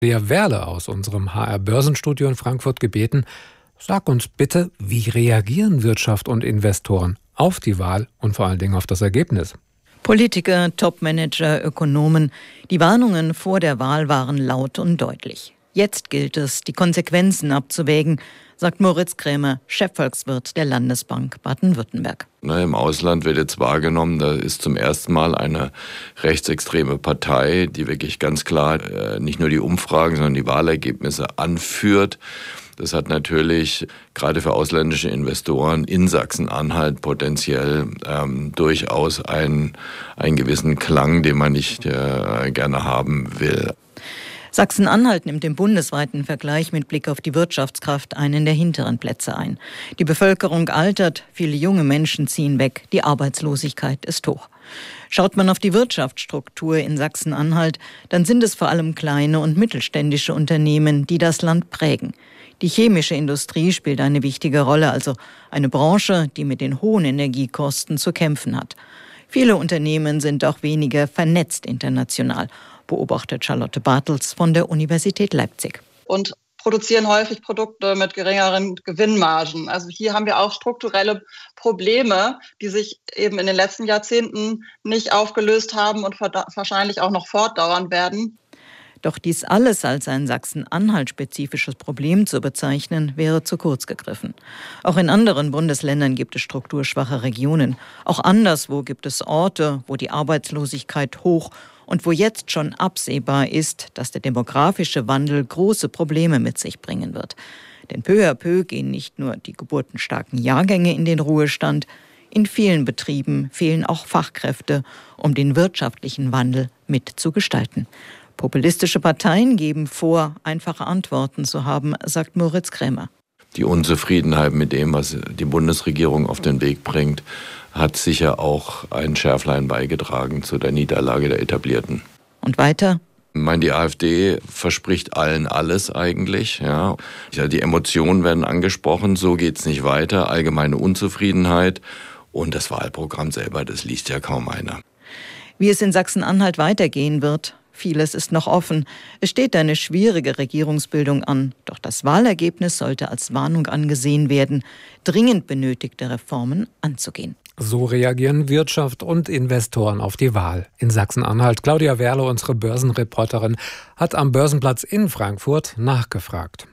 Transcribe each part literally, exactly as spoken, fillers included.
Claudia Werle aus unserem H R-Börsenstudio in Frankfurt gebeten, sag uns bitte, wie reagieren Wirtschaft und Investoren auf die Wahl und vor allen Dingen auf das Ergebnis? Politiker, Topmanager, Ökonomen, die Warnungen vor der Wahl waren laut und deutlich. Jetzt gilt es, die Konsequenzen abzuwägen, sagt Moritz Krämer, Chefvolkswirt der Landesbank Baden-Württemberg. Ne, Im Ausland wird jetzt wahrgenommen, da ist zum ersten Mal eine rechtsextreme Partei, die wirklich ganz klar äh, nicht nur die Umfragen, sondern die Wahlergebnisse anführt. Das hat natürlich gerade für ausländische Investoren in Sachsen-Anhalt potenziell ähm, durchaus einen, einen gewissen Klang, den man nicht äh, gerne haben will. Sachsen-Anhalt nimmt im bundesweiten Vergleich mit Blick auf die Wirtschaftskraft einen der hinteren Plätze ein. Die Bevölkerung altert, viele junge Menschen ziehen weg, die Arbeitslosigkeit ist hoch. Schaut man auf die Wirtschaftsstruktur in Sachsen-Anhalt, dann sind es vor allem kleine und mittelständische Unternehmen, die das Land prägen. Die chemische Industrie spielt eine wichtige Rolle, also eine Branche, die mit den hohen Energiekosten zu kämpfen hat. Viele Unternehmen sind auch weniger vernetzt international, beobachtet Charlotte Bartels von der Universität Leipzig. Und produzieren häufig Produkte mit geringeren Gewinnmargen. Also hier haben wir auch strukturelle Probleme, die sich eben in den letzten Jahrzehnten nicht aufgelöst haben und wahrscheinlich auch noch fortdauern werden. Doch dies alles als ein Sachsen-Anhalt-spezifisches Problem zu bezeichnen, wäre zu kurz gegriffen. Auch in anderen Bundesländern gibt es strukturschwache Regionen. Auch anderswo gibt es Orte, wo die Arbeitslosigkeit hoch und wo jetzt schon absehbar ist, dass der demografische Wandel große Probleme mit sich bringen wird. Denn peu à peu gehen nicht nur die geburtenstarken Jahrgänge in den Ruhestand, in vielen Betrieben fehlen auch Fachkräfte, um den wirtschaftlichen Wandel mitzugestalten. Populistische Parteien geben vor, einfache Antworten zu haben, sagt Moritz Krämer. Die Unzufriedenheit mit dem, was die Bundesregierung auf den Weg bringt, hat sicher auch ein Schärflein beigetragen zu der Niederlage der Etablierten. Und weiter? Ich meine, die AfD verspricht allen alles eigentlich. Ja. Die Emotionen werden angesprochen, so geht's nicht weiter. Allgemeine Unzufriedenheit und das Wahlprogramm selber, das liest ja kaum einer. Wie es in Sachsen-Anhalt weitergehen wird, vieles ist noch offen. Es steht eine schwierige Regierungsbildung an. Doch das Wahlergebnis sollte als Warnung angesehen werden, dringend benötigte Reformen anzugehen. So reagieren Wirtschaft und Investoren auf die Wahl in Sachsen-Anhalt. Claudia Werle, unsere Börsenreporterin, hat am Börsenplatz in Frankfurt nachgefragt.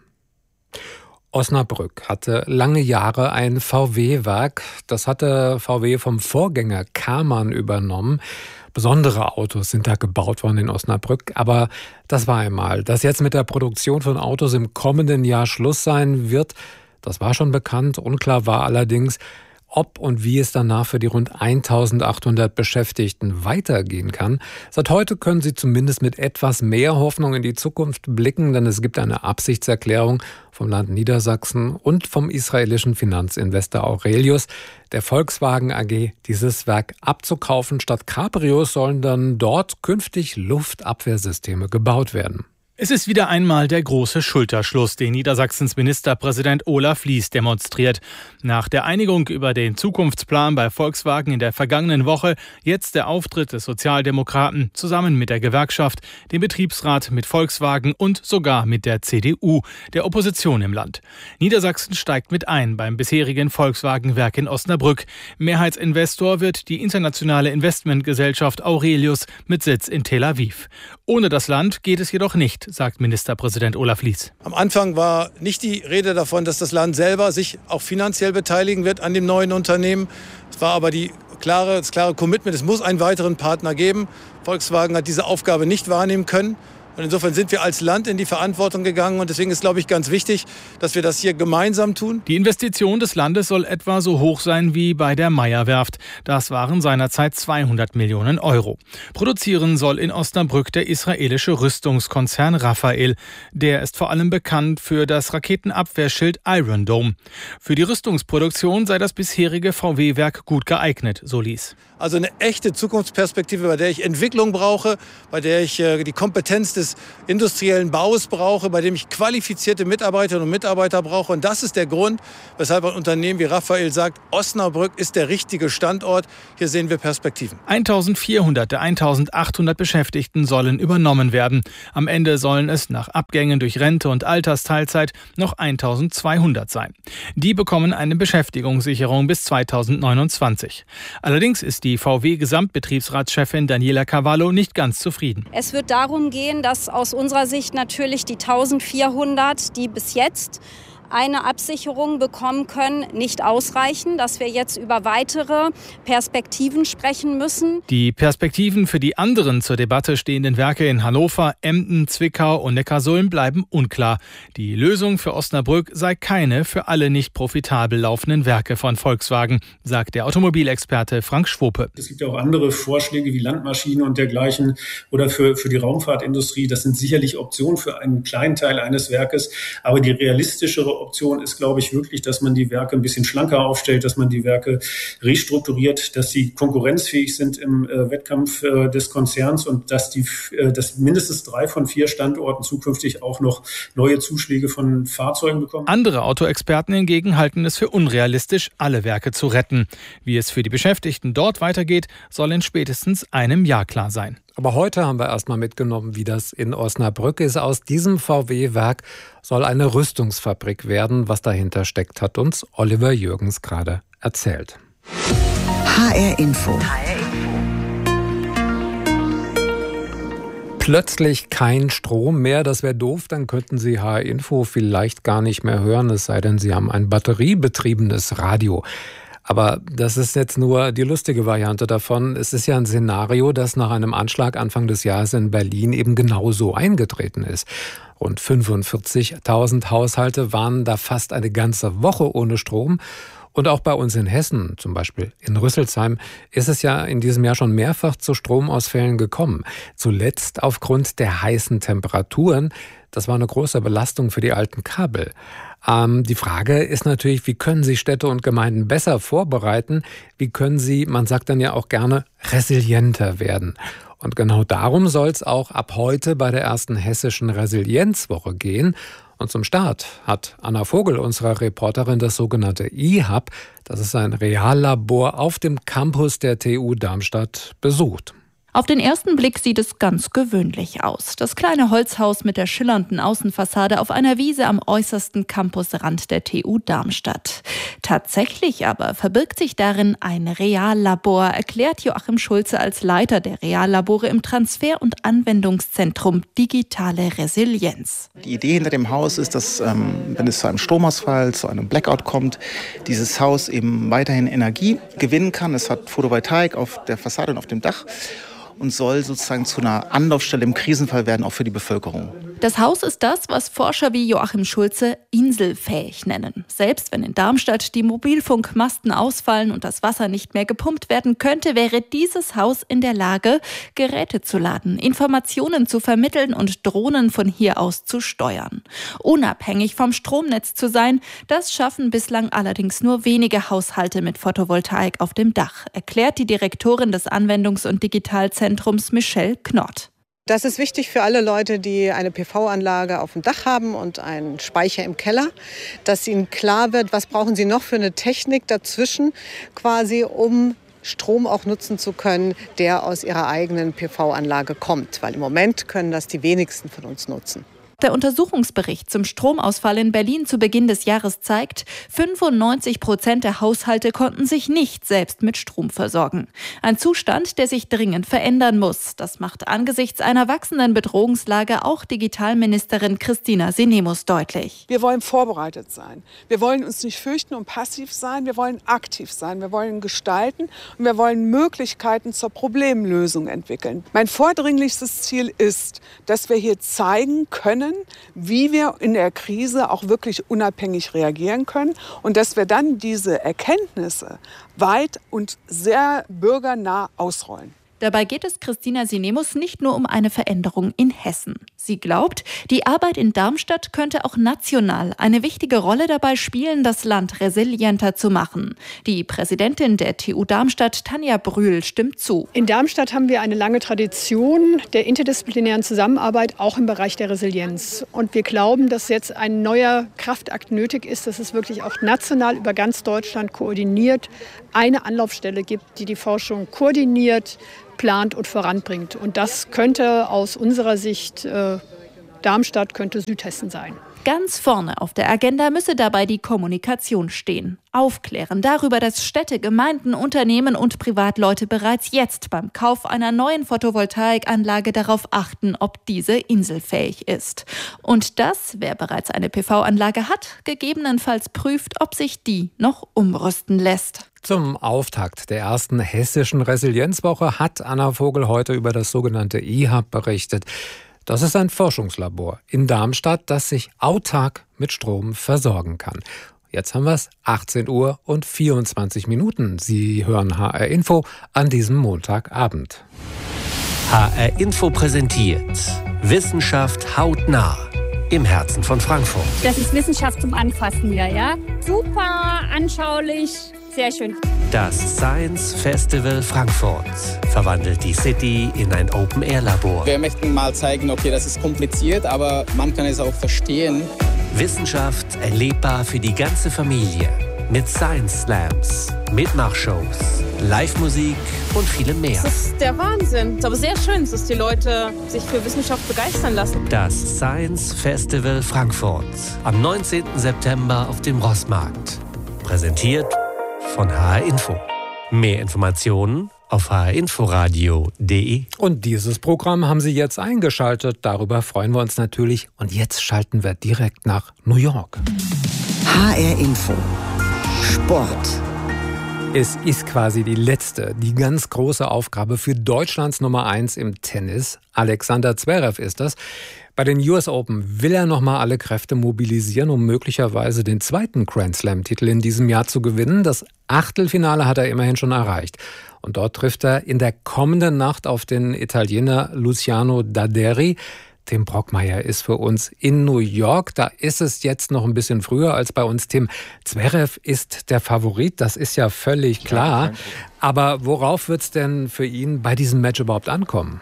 Osnabrück hatte lange Jahre ein V W-Werk. Das hatte V W vom Vorgänger Karmann übernommen. Besondere Autos sind da gebaut worden in Osnabrück. Aber das war einmal. Dass jetzt mit der Produktion von Autos im kommenden Jahr Schluss sein wird, das war schon bekannt. Unklar war allerdings, ob und wie es danach für die rund eintausendachthundert Beschäftigten weitergehen kann. Seit heute können sie zumindest mit etwas mehr Hoffnung in die Zukunft blicken, denn es gibt eine Absichtserklärung vom Land Niedersachsen und vom israelischen Finanzinvestor Aurelius, der Volkswagen A G, dieses Werk abzukaufen. Statt Cabrios sollen dann dort künftig Luftabwehrsysteme gebaut werden. Es ist wieder einmal der große Schulterschluss, den Niedersachsens Ministerpräsident Olaf Lies demonstriert. Nach der Einigung über den Zukunftsplan bei Volkswagen in der vergangenen Woche jetzt der Auftritt des Sozialdemokraten zusammen mit der Gewerkschaft, dem Betriebsrat, mit Volkswagen und sogar mit der C D U, der Opposition im Land. Niedersachsen steigt mit ein beim bisherigen Volkswagen-Werk in Osnabrück. Mehrheitsinvestor wird die internationale Investmentgesellschaft Aurelius mit Sitz in Tel Aviv. Ohne das Land geht es jedoch nicht, sagt Ministerpräsident Olaf Lies. Am Anfang war nicht die Rede davon, dass das Land selber sich auch finanziell beteiligen wird an dem neuen Unternehmen. Es war aber die klare, das klare Commitment, es muss einen weiteren Partner geben. Volkswagen hat diese Aufgabe nicht wahrnehmen können. Und insofern sind wir als Land in die Verantwortung gegangen. Und deswegen ist, glaube ich, ganz wichtig, dass wir das hier gemeinsam tun. Die Investition des Landes soll etwa so hoch sein wie bei der Meyer-Werft. Das waren seinerzeit zweihundert Millionen Euro. Produzieren soll in Osnabrück der israelische Rüstungskonzern Rafael. Der ist vor allem bekannt für das Raketenabwehrschild Iron Dome. Für die Rüstungsproduktion sei das bisherige V W-Werk gut geeignet, so Lies. Also eine echte Zukunftsperspektive, bei der ich Entwicklung brauche, bei der ich äh, die Kompetenz des eines industriellen Baus brauche, bei dem ich qualifizierte Mitarbeiterinnen und Mitarbeiter brauche. Und das ist der Grund, weshalb ein Unternehmen wie Rafael sagt, Osnabrück ist der richtige Standort. Hier sehen wir Perspektiven. eintausendvierhundert der eintausendachthundert Beschäftigten sollen übernommen werden. Am Ende sollen es nach Abgängen durch Rente und Altersteilzeit noch eintausendzweihundert sein. Die bekommen eine Beschäftigungssicherung bis zweitausendneunundzwanzig. Allerdings ist die V W-Gesamtbetriebsratschefin Daniela Cavallo nicht ganz zufrieden. Es wird darum gehen, dass aus unserer Sicht natürlich die eintausendvierhundert, die bis jetzt eine Absicherung bekommen können, nicht ausreichen, dass wir jetzt über weitere Perspektiven sprechen müssen. Die Perspektiven für die anderen zur Debatte stehenden Werke in Hannover, Emden, Zwickau und Neckarsulm bleiben unklar. Die Lösung für Osnabrück sei keine für alle nicht profitabel laufenden Werke von Volkswagen, sagt der Automobilexperte Frank Schwope. Es gibt ja auch andere Vorschläge wie Landmaschinen und dergleichen oder für, für die Raumfahrtindustrie. Das sind sicherlich Optionen für einen kleinen Teil eines Werkes, aber die realistischere Option ist, glaube ich, wirklich, dass man die Werke ein bisschen schlanker aufstellt, dass man die Werke restrukturiert, dass sie konkurrenzfähig sind im äh, Wettkampf äh, des Konzerns und dass die, äh, dass mindestens drei von vier Standorten zukünftig auch noch neue Zuschläge von Fahrzeugen bekommen. Andere Autoexperten hingegen halten es für unrealistisch, alle Werke zu retten. Wie es für die Beschäftigten dort weitergeht, soll in spätestens einem Jahr klar sein. Aber heute haben wir erstmal mitgenommen, wie das in Osnabrück ist. Aus diesem V W-Werk soll eine Rüstungsfabrik werden. Was dahinter steckt, hat uns Oliver Jürgens gerade erzählt. H R Info. Plötzlich kein Strom mehr, das wäre doof, dann könnten Sie H R Info vielleicht gar nicht mehr hören, es sei denn, Sie haben ein batteriebetriebenes Radio. Aber das ist jetzt nur die lustige Variante davon. Es ist ja ein Szenario, das nach einem Anschlag Anfang des Jahres in Berlin eben genauso eingetreten ist. Rund fünfundvierzigtausend Haushalte waren da fast eine ganze Woche ohne Strom. Und auch bei uns in Hessen, zum Beispiel in Rüsselsheim, ist es ja in diesem Jahr schon mehrfach zu Stromausfällen gekommen. Zuletzt aufgrund der heißen Temperaturen. Das war eine große Belastung für die alten Kabel. Ähm, die Frage ist natürlich, wie können Sie Städte und Gemeinden besser vorbereiten? Wie können sie, man sagt dann ja auch gerne, resilienter werden? Und genau darum soll es auch ab heute bei der ersten hessischen Resilienzwoche gehen. Und zum Start hat Anna Vogel, unsere Reporterin, das sogenannte I-Hub, das ist ein Reallabor auf dem Campus der T U Darmstadt, besucht. Auf den ersten Blick sieht es ganz gewöhnlich aus. Das kleine Holzhaus mit der schillernden Außenfassade auf einer Wiese am äußersten Campusrand der T U Darmstadt. Tatsächlich aber verbirgt sich darin ein Reallabor, erklärt Joachim Schulze als Leiter der Reallabore im Transfer- und Anwendungszentrum Digitale Resilienz. Die Idee hinter dem Haus ist, dass, ähm, wenn es zu einem Stromausfall, zu einem Blackout kommt, dieses Haus eben weiterhin Energie gewinnen kann. Es hat Photovoltaik auf der Fassade und auf dem Dach und soll sozusagen zu einer Anlaufstelle im Krisenfall werden, auch für die Bevölkerung. Das Haus ist das, was Forscher wie Joachim Schulze inselfähig nennen. Selbst wenn in Darmstadt die Mobilfunkmasten ausfallen und das Wasser nicht mehr gepumpt werden könnte, wäre dieses Haus in der Lage, Geräte zu laden, Informationen zu vermitteln und Drohnen von hier aus zu steuern. Unabhängig vom Stromnetz zu sein, das schaffen bislang allerdings nur wenige Haushalte mit Photovoltaik auf dem Dach, erklärt die Direktorin des Anwendungs- und Digitalzentrums Michelle Knott. Das ist wichtig für alle Leute, die eine P V-Anlage auf dem Dach haben und einen Speicher im Keller, dass ihnen klar wird, was brauchen sie noch für eine Technik dazwischen, quasi um Strom auch nutzen zu können, der aus ihrer eigenen P V-Anlage kommt. Weil im Moment können das die wenigsten von uns nutzen. Der Untersuchungsbericht zum Stromausfall in Berlin zu Beginn des Jahres zeigt, fünfundneunzig Prozent der Haushalte konnten sich nicht selbst mit Strom versorgen. Ein Zustand, der sich dringend verändern muss. Das macht angesichts einer wachsenden Bedrohungslage auch Digitalministerin Christina Sinemus deutlich. Wir wollen vorbereitet sein. Wir wollen uns nicht fürchten und passiv sein. Wir wollen aktiv sein. Wir wollen gestalten und wir wollen Möglichkeiten zur Problemlösung entwickeln. Mein vordringlichstes Ziel ist, dass wir hier zeigen können, wie wir in der Krise auch wirklich unabhängig reagieren können und dass wir dann diese Erkenntnisse weit und sehr bürgernah ausrollen. Dabei geht es Christina Sinemus nicht nur um eine Veränderung in Hessen. Sie glaubt, die Arbeit in Darmstadt könnte auch national eine wichtige Rolle dabei spielen, das Land resilienter zu machen. Die Präsidentin der T U Darmstadt, Tanja Brühl, stimmt zu. In Darmstadt haben wir eine lange Tradition der interdisziplinären Zusammenarbeit, auch im Bereich der Resilienz. Und wir glauben, dass jetzt ein neuer Kraftakt nötig ist, dass es wirklich auch national über ganz Deutschland koordiniert eine Anlaufstelle gibt, die die Forschung koordiniert, plant und voranbringt. Und das könnte aus unserer Sicht äh, Darmstadt, könnte Südhessen sein. Ganz vorne auf der Agenda müsse dabei die Kommunikation stehen. Aufklären darüber, dass Städte, Gemeinden, Unternehmen und Privatleute bereits jetzt beim Kauf einer neuen Photovoltaikanlage darauf achten, ob diese inselfähig ist. Und dass, wer bereits eine P V-Anlage hat, gegebenenfalls prüft, ob sich die noch umrüsten lässt. Zum Auftakt der ersten hessischen Resilienzwoche hat Anna Vogel heute über das sogenannte I H A B berichtet. Das ist ein Forschungslabor in Darmstadt, das sich autark mit Strom versorgen kann. Jetzt haben wir es, achtzehn Uhr und vierundzwanzig Minuten. Sie hören H R Info an diesem Montagabend. H R Info präsentiert Wissenschaft hautnah im Herzen von Frankfurt. Das ist Wissenschaft zum Anfassen hier, ja? Super anschaulich. Sehr schön. Das Science Festival Frankfurt verwandelt die City in ein Open-Air-Labor. Wir möchten mal zeigen, okay, das ist kompliziert, aber man kann es auch verstehen. Wissenschaft erlebbar für die ganze Familie. Mit Science Slams, Mitmachshows, Live-Musik und vielem mehr. Das ist der Wahnsinn. Es ist aber sehr schön, dass die Leute sich für Wissenschaft begeistern lassen. Das Science Festival Frankfurt am neunzehnten September auf dem Rossmarkt. Präsentiert von H R Info. Mehr Informationen auf h r inforadio punkt d e. Und dieses Programm haben Sie jetzt eingeschaltet. Darüber freuen wir uns natürlich. Und jetzt schalten wir direkt nach New York. H R Info. Sport. Es ist quasi die letzte, die ganz große Aufgabe für Deutschlands Nummer eins im Tennis. Alexander Zverev ist das. Bei den U S Open will er nochmal alle Kräfte mobilisieren, um möglicherweise den zweiten Grand Slam-Titel in diesem Jahr zu gewinnen. Das Achtelfinale hat er immerhin schon erreicht. Und dort trifft er in der kommenden Nacht auf den Italiener Luciano Daderi. Tim Brockmeier ist für uns in New York. Da ist es jetzt noch ein bisschen früher als bei uns. Tim, Zverev ist der Favorit, das ist ja völlig klar. Aber worauf wird es denn für ihn bei diesem Match überhaupt ankommen?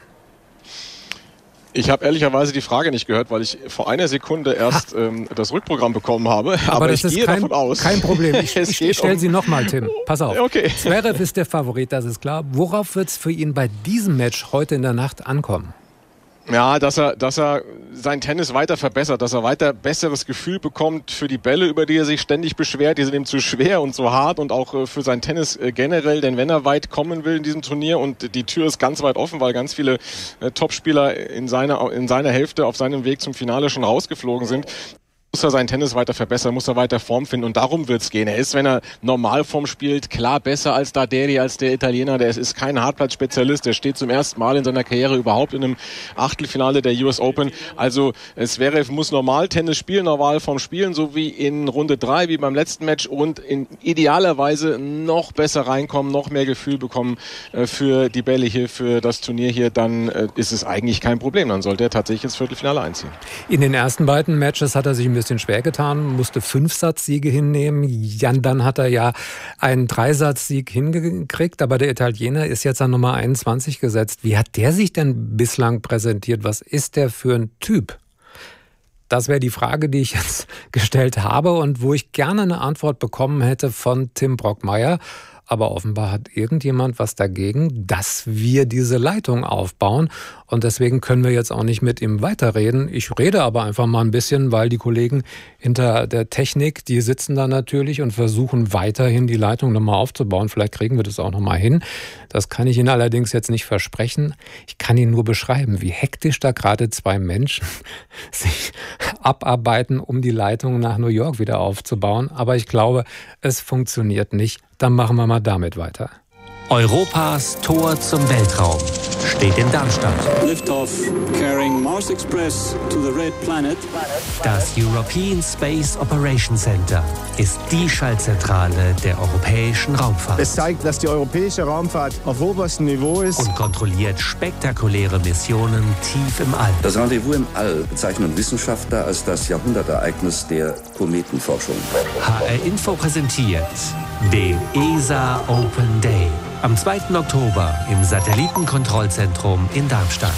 Ich habe ehrlicherweise die Frage nicht gehört, weil ich vor einer Sekunde erst ähm, das Rückprogramm bekommen habe. Aber, Aber das ich ist gehe kein, davon aus. kein Problem. Ich, ich, ich stelle um Sie nochmal, Tim. Pass auf. Okay. Zverev ist der Favorit, das ist klar. Worauf wird es für ihn bei diesem Match heute in der Nacht ankommen? Ja, dass er, dass er sein Tennis weiter verbessert, dass er weiter besseres Gefühl bekommt für die Bälle, über die er sich ständig beschwert. Die sind ihm zu schwer und zu hart und auch für sein Tennis generell. Denn wenn er weit kommen will in diesem Turnier und die Tür ist ganz weit offen, weil ganz viele äh, Topspieler in seiner, in seiner Hälfte auf seinem Weg zum Finale schon rausgeflogen sind, muss er sein Tennis weiter verbessern, muss er weiter Form finden und darum wird's gehen. Er ist, wenn er Normalform spielt, klar besser als Daderi, als der Italiener. Der ist kein Hartplatzspezialist, der steht zum ersten Mal in seiner Karriere überhaupt in einem Achtelfinale der U S Open. Also Zverev muss normal Tennis spielen, Normalform spielen, so wie in Runde drei, wie beim letzten Match und in idealerweise noch besser reinkommen, noch mehr Gefühl bekommen äh, für die Bälle hier, für das Turnier hier, dann äh, ist es eigentlich kein Problem. Dann sollte er tatsächlich ins Viertelfinale einziehen. In den ersten beiden Matches hat er sich ein bisschen schwer getan, musste fünf Satzsiege hinnehmen. Jan, dann hat er ja einen Dreisatzsieg hingekriegt, aber der Italiener ist jetzt an Nummer einundzwanzig gesetzt. Wie hat der sich denn bislang präsentiert? Was ist der für ein Typ? Das wäre die Frage, die ich jetzt gestellt habe und wo ich gerne eine Antwort bekommen hätte von Tim Brockmeier. Aber offenbar hat irgendjemand was dagegen, dass wir diese Leitung aufbauen. Und deswegen können wir jetzt auch nicht mit ihm weiterreden. Ich rede aber einfach mal ein bisschen, weil die Kollegen hinter der Technik, die sitzen da natürlich und versuchen weiterhin die Leitung nochmal aufzubauen. Vielleicht kriegen wir das auch nochmal hin. Das kann ich Ihnen allerdings jetzt nicht versprechen. Ich kann Ihnen nur beschreiben, wie hektisch da gerade zwei Menschen sich abarbeiten, um die Leitung nach New York wieder aufzubauen. Aber ich glaube, es funktioniert nicht. Dann machen wir mal damit weiter. Europas Tor zum Weltraum. steht in Darmstadt. Liftoff carrying Mars Express to the Red Planet. Das European Space Operations Center ist die Schaltzentrale der europäischen Raumfahrt. Es zeigt, dass die europäische Raumfahrt auf oberstem Niveau ist. Und kontrolliert spektakuläre Missionen tief im All. Das Rendezvous im All bezeichnen Wissenschaftler als das Jahrhundertereignis der Kometenforschung. H R Info präsentiert den E S A Open Day. Am zweiten Oktober im Satellitenkontrollzentrum in Darmstadt.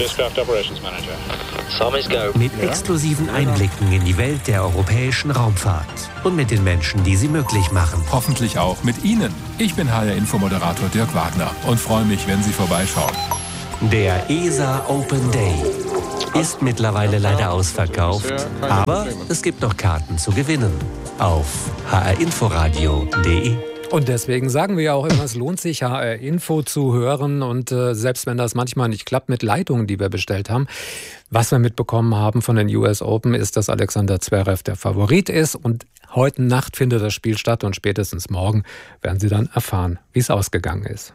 Mit exklusiven Einblicken in die Welt der europäischen Raumfahrt und mit den Menschen, die sie möglich machen. Hoffentlich auch mit Ihnen. Ich bin H R-Info-Moderator Dirk Wagner und freue mich, wenn Sie vorbeischauen. Der E S A Open Day ist mittlerweile leider ausverkauft, aber es gibt noch Karten zu gewinnen auf h r inforadio punkt d e. Und deswegen sagen wir ja auch immer, es lohnt sich, H R-Info zu hören. Und äh, selbst wenn das manchmal nicht klappt mit Leitungen, die wir bestellt haben, was wir mitbekommen haben von den U S Open, ist, dass Alexander Zverev der Favorit ist. Und heute Nacht findet das Spiel statt und spätestens morgen werden Sie dann erfahren, wie es ausgegangen ist.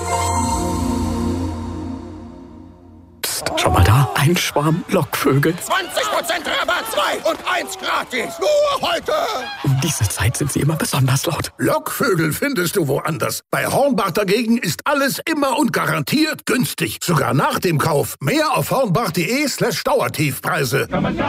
Psst, schau mal da, ein Schwarm Lockvögel. zwanzig Prozent Rabatt, zwei und eins gratis. Nur heute. Um diese Zeit sind sie immer besonders laut. Lockvögel findest du woanders. Bei Hornbach dagegen ist alles immer und garantiert günstig. Sogar nach dem Kauf. Mehr auf hornbach.de slash Dauertiefpreise.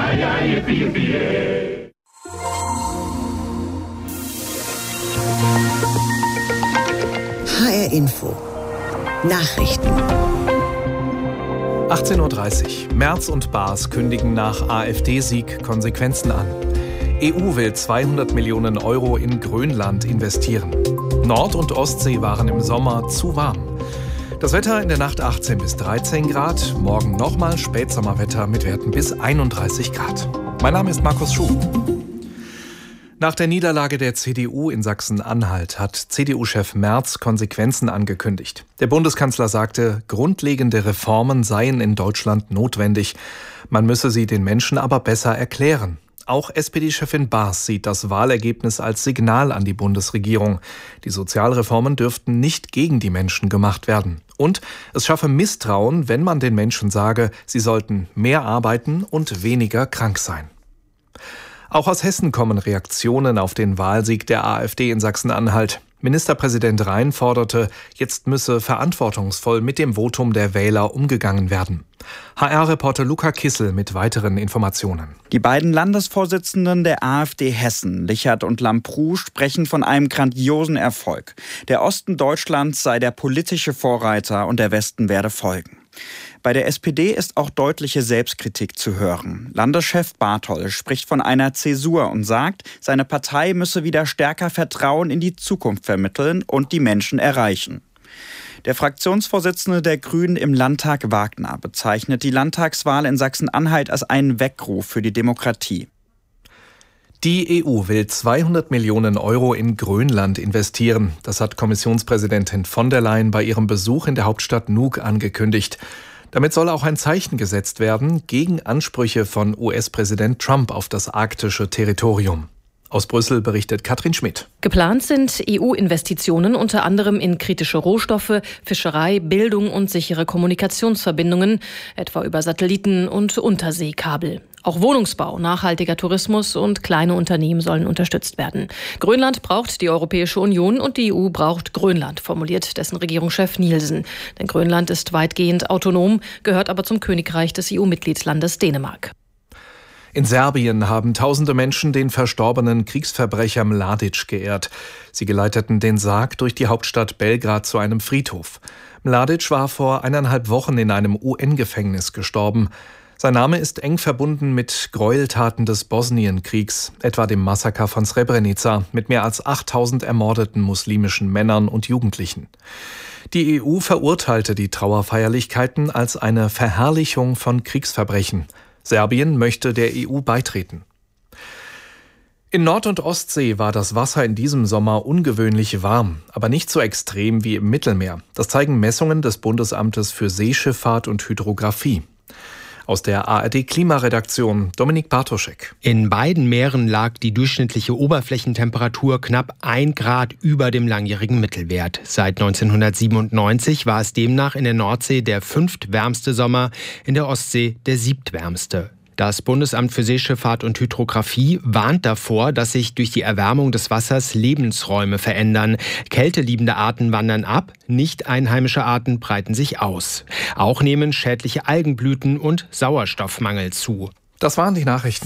H R Info. Nachrichten. achtzehn Uhr dreißig. Merz und Baas kündigen nach AfD-Sieg Konsequenzen an. E U will zweihundert Millionen Euro in Grönland investieren. Nord- und Ostsee waren im Sommer zu warm. Das Wetter in der Nacht achtzehn bis dreizehn Grad. Morgen nochmal Spätsommerwetter mit Werten bis einunddreißig Grad. Mein Name ist Markus Schuh. Nach der Niederlage der C D U in Sachsen-Anhalt hat C D U-Chef Merz Konsequenzen angekündigt. Der Bundeskanzler sagte, grundlegende Reformen seien in Deutschland notwendig. Man müsse sie den Menschen aber besser erklären. Auch S P D-Chefin Baas sieht das Wahlergebnis als Signal an die Bundesregierung. Die Sozialreformen dürften nicht gegen die Menschen gemacht werden. Und es schaffe Misstrauen, wenn man den Menschen sage, sie sollten mehr arbeiten und weniger krank sein. Auch aus Hessen kommen Reaktionen auf den Wahlsieg der AfD in Sachsen-Anhalt. Ministerpräsident Rhein forderte, jetzt müsse verantwortungsvoll mit dem Votum der Wähler umgegangen werden. H R-Reporter Luca Kissel mit weiteren Informationen. Die beiden Landesvorsitzenden der AfD Hessen, Lichert und Lambrou, sprechen von einem grandiosen Erfolg. Der Osten Deutschlands sei der politische Vorreiter und der Westen werde folgen. Bei der S P D ist auch deutliche Selbstkritik zu hören. Landeschef Bartol spricht von einer Zäsur und sagt, seine Partei müsse wieder stärker Vertrauen in die Zukunft vermitteln und die Menschen erreichen. Der Fraktionsvorsitzende der Grünen im Landtag, Wagner, bezeichnet die Landtagswahl in Sachsen-Anhalt als einen Weckruf für die Demokratie. Die E U will zweihundert Millionen Euro in Grönland investieren. Das hat Kommissionspräsidentin von der Leyen bei ihrem Besuch in der Hauptstadt Nuuk angekündigt. Damit soll auch ein Zeichen gesetzt werden gegen Ansprüche von U S-Präsident Trump auf das arktische Territorium. Aus Brüssel berichtet Katrin Schmidt. Geplant sind E U-Investitionen unter anderem in kritische Rohstoffe, Fischerei, Bildung und sichere Kommunikationsverbindungen, etwa über Satelliten und Unterseekabel. Auch Wohnungsbau, nachhaltiger Tourismus und kleine Unternehmen sollen unterstützt werden. Grönland braucht die Europäische Union und die E U braucht Grönland, formuliert dessen Regierungschef Nielsen. Denn Grönland ist weitgehend autonom, gehört aber zum Königreich des E U-Mitgliedslandes Dänemark. In Serbien haben tausende Menschen den verstorbenen Kriegsverbrecher Mladic geehrt. Sie geleiteten den Sarg durch die Hauptstadt Belgrad zu einem Friedhof. Mladic war vor eineinhalb Wochen in einem U N-Gefängnis gestorben. Sein Name ist eng verbunden mit Gräueltaten des Bosnienkriegs, etwa dem Massaker von Srebrenica mit mehr als achttausend ermordeten muslimischen Männern und Jugendlichen. Die E U verurteilte die Trauerfeierlichkeiten als eine Verherrlichung von Kriegsverbrechen. Serbien möchte der E U beitreten. In Nord- und Ostsee war das Wasser in diesem Sommer ungewöhnlich warm, aber nicht so extrem wie im Mittelmeer. Das zeigen Messungen des Bundesamtes für Seeschifffahrt und Hydrographie. Aus der A R D-Klimaredaktion Dominik Bartoschek. In beiden Meeren lag die durchschnittliche Oberflächentemperatur knapp ein Grad über dem langjährigen Mittelwert. Seit neunzehnhundertsiebenundneunzig war es demnach in der Nordsee der fünftwärmste Sommer, in der Ostsee der siebtwärmste. Das Bundesamt für Seeschifffahrt und Hydrographie warnt davor, dass sich durch die Erwärmung des Wassers Lebensräume verändern. Kälteliebende Arten wandern ab, nicht einheimische Arten breiten sich aus. Auch nehmen schädliche Algenblüten und Sauerstoffmangel zu. Das waren die Nachrichten.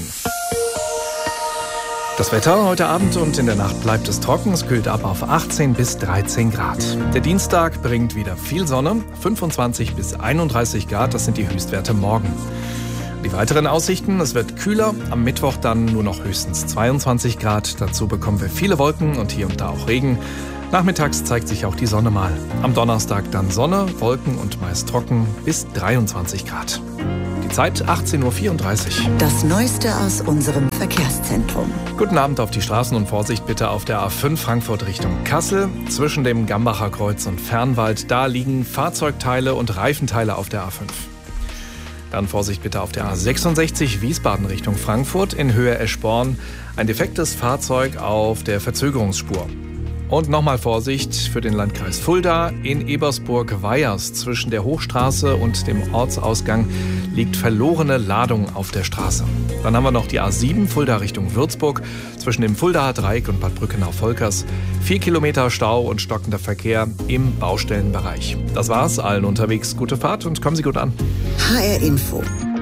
Das Wetter heute Abend und in der Nacht bleibt es trocken. Es kühlt ab auf achtzehn bis dreizehn Grad. Der Dienstag bringt wieder viel Sonne, fünfundzwanzig bis einunddreißig Grad, das sind die Höchstwerte morgen. Die weiteren Aussichten, es wird kühler, am Mittwoch dann nur noch höchstens zweiundzwanzig Grad. Dazu bekommen wir viele Wolken und hier und da auch Regen. Nachmittags zeigt sich auch die Sonne mal. Am Donnerstag dann Sonne, Wolken und meist trocken bis dreiundzwanzig Grad. Die Zeit achtzehn Uhr vierunddreißig. Das Neueste aus unserem Verkehrszentrum. Guten Abend auf die Straßen und Vorsicht bitte auf der A fünf Frankfurt Richtung Kassel. Zwischen dem Gambacher Kreuz und Fernwald, da liegen Fahrzeugteile und Reifenteile auf der A fünf. Dann Vorsicht bitte auf der A sechsundsechzig Wiesbaden Richtung Frankfurt in Höhe Eschborn. Ein defektes Fahrzeug auf der Verzögerungsspur. Und nochmal Vorsicht für den Landkreis Fulda. In Ebersburg-Weyers zwischen der Hochstraße und dem Ortsausgang liegt verlorene Ladung auf der Straße. Dann haben wir noch die A sieben Fulda Richtung Würzburg zwischen dem Fuldaer Dreieck und Bad Brückenau-Volkers. Vier Kilometer Stau und stockender Verkehr im Baustellenbereich. Das war's. Allen unterwegs gute Fahrt und kommen Sie gut an. H R Info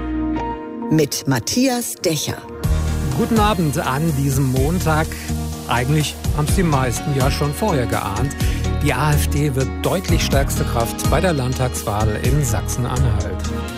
mit Matthias Dächer. Guten Abend an diesem Montag. Eigentlich haben es die meisten ja schon vorher geahnt. Die AfD wird deutlich stärkste Kraft bei der Landtagswahl in Sachsen-Anhalt.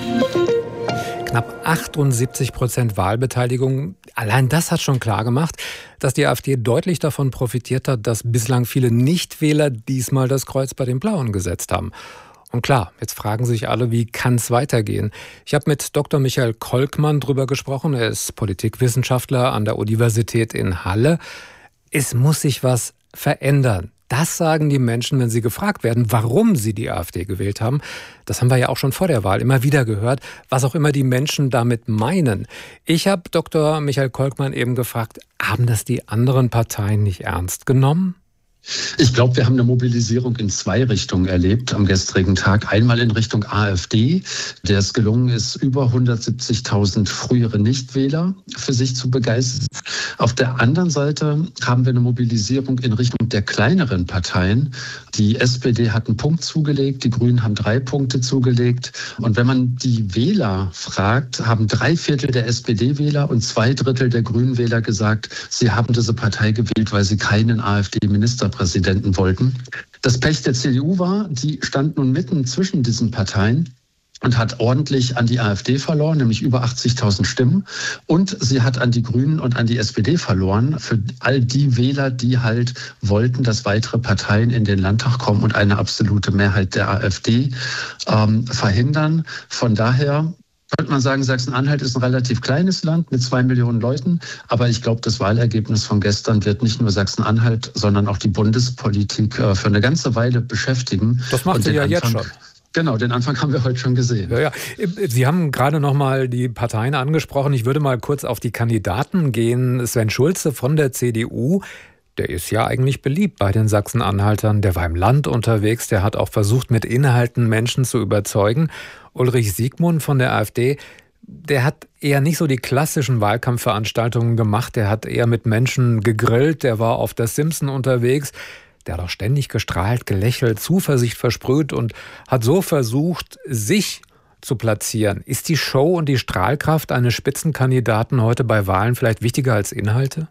Knapp achtundsiebzig Prozent Wahlbeteiligung. Allein das hat schon klar gemacht, dass die AfD deutlich davon profitiert hat, dass bislang viele Nichtwähler diesmal das Kreuz bei den Blauen gesetzt haben. Und klar, jetzt fragen sich alle, wie kann es weitergehen? Ich habe mit Doktor Michael Kolkmann drüber gesprochen. Er ist Politikwissenschaftler an der Universität in Halle. Es muss sich was verändern. Das sagen die Menschen, wenn sie gefragt werden, warum sie die AfD gewählt haben. Das haben wir ja auch schon vor der Wahl immer wieder gehört, was auch immer die Menschen damit meinen. Ich habe Doktor Michael Kolkmann eben gefragt, haben das die anderen Parteien nicht ernst genommen? Ich glaube, wir haben eine Mobilisierung in zwei Richtungen erlebt am gestrigen Tag. Einmal in Richtung AfD, der es gelungen ist, über hundertsiebzigtausend frühere Nichtwähler für sich zu begeistern. Auf der anderen Seite haben wir eine Mobilisierung in Richtung der kleineren Parteien. Die S P D hat einen Punkt zugelegt, die Grünen haben drei Punkte zugelegt. Und wenn man die Wähler fragt, haben drei Viertel der S P D-Wähler und zwei Drittel der Grünen-Wähler gesagt, sie haben diese Partei gewählt, weil sie keinen AfD-Ministerpräsidenten Präsidenten wollten. Das Pech der C D U war, die stand nun mitten zwischen diesen Parteien und hat ordentlich an die AfD verloren, nämlich über achtzigtausend Stimmen. Und sie hat an die Grünen und an die S P D verloren, für all die Wähler, die halt wollten, dass weitere Parteien in den Landtag kommen und eine absolute Mehrheit der AfD ähm, verhindern. Von daher könnte man sagen, Sachsen-Anhalt ist ein relativ kleines Land mit zwei Millionen Leuten. Aber ich glaube, das Wahlergebnis von gestern wird nicht nur Sachsen-Anhalt, sondern auch die Bundespolitik äh, für eine ganze Weile beschäftigen. Das macht sie ja Anfang, jetzt schon. Genau, den Anfang haben wir heute schon gesehen. Ja, ja. Sie haben gerade noch mal die Parteien angesprochen. Ich würde mal kurz auf die Kandidaten gehen. Sven Schulze von der C D U. Der ist ja eigentlich beliebt bei den Sachsen-Anhaltern. Der war im Land unterwegs. Der hat auch versucht, mit Inhalten Menschen zu überzeugen. Ulrich Siegmund von der AfD, der hat eher nicht so die klassischen Wahlkampfveranstaltungen gemacht. Der hat eher mit Menschen gegrillt. Der war auf der Simpson unterwegs. Der hat auch ständig gestrahlt, gelächelt, Zuversicht versprüht und hat so versucht, sich zu platzieren. Ist die Show und die Strahlkraft eines Spitzenkandidaten heute bei Wahlen vielleicht wichtiger als Inhalte?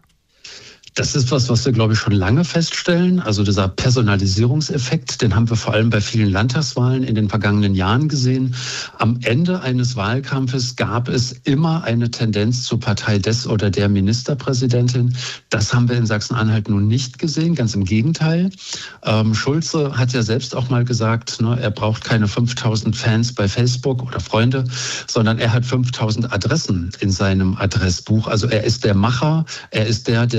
Das ist was, was wir, glaube ich, schon lange feststellen. Also dieser Personalisierungseffekt, den haben wir vor allem bei vielen Landtagswahlen in den vergangenen Jahren gesehen. Am Ende eines Wahlkampfes gab es immer eine Tendenz zur Partei des oder der Ministerpräsidentin. Das haben wir in Sachsen-Anhalt nun nicht gesehen, ganz im Gegenteil. Ähm, Schulze hat ja selbst auch mal gesagt, ne, er braucht keine fünftausend Fans bei Facebook oder Freunde, sondern er hat fünftausend Adressen in seinem Adressbuch. Also er ist der Macher, er ist der, der sich um ein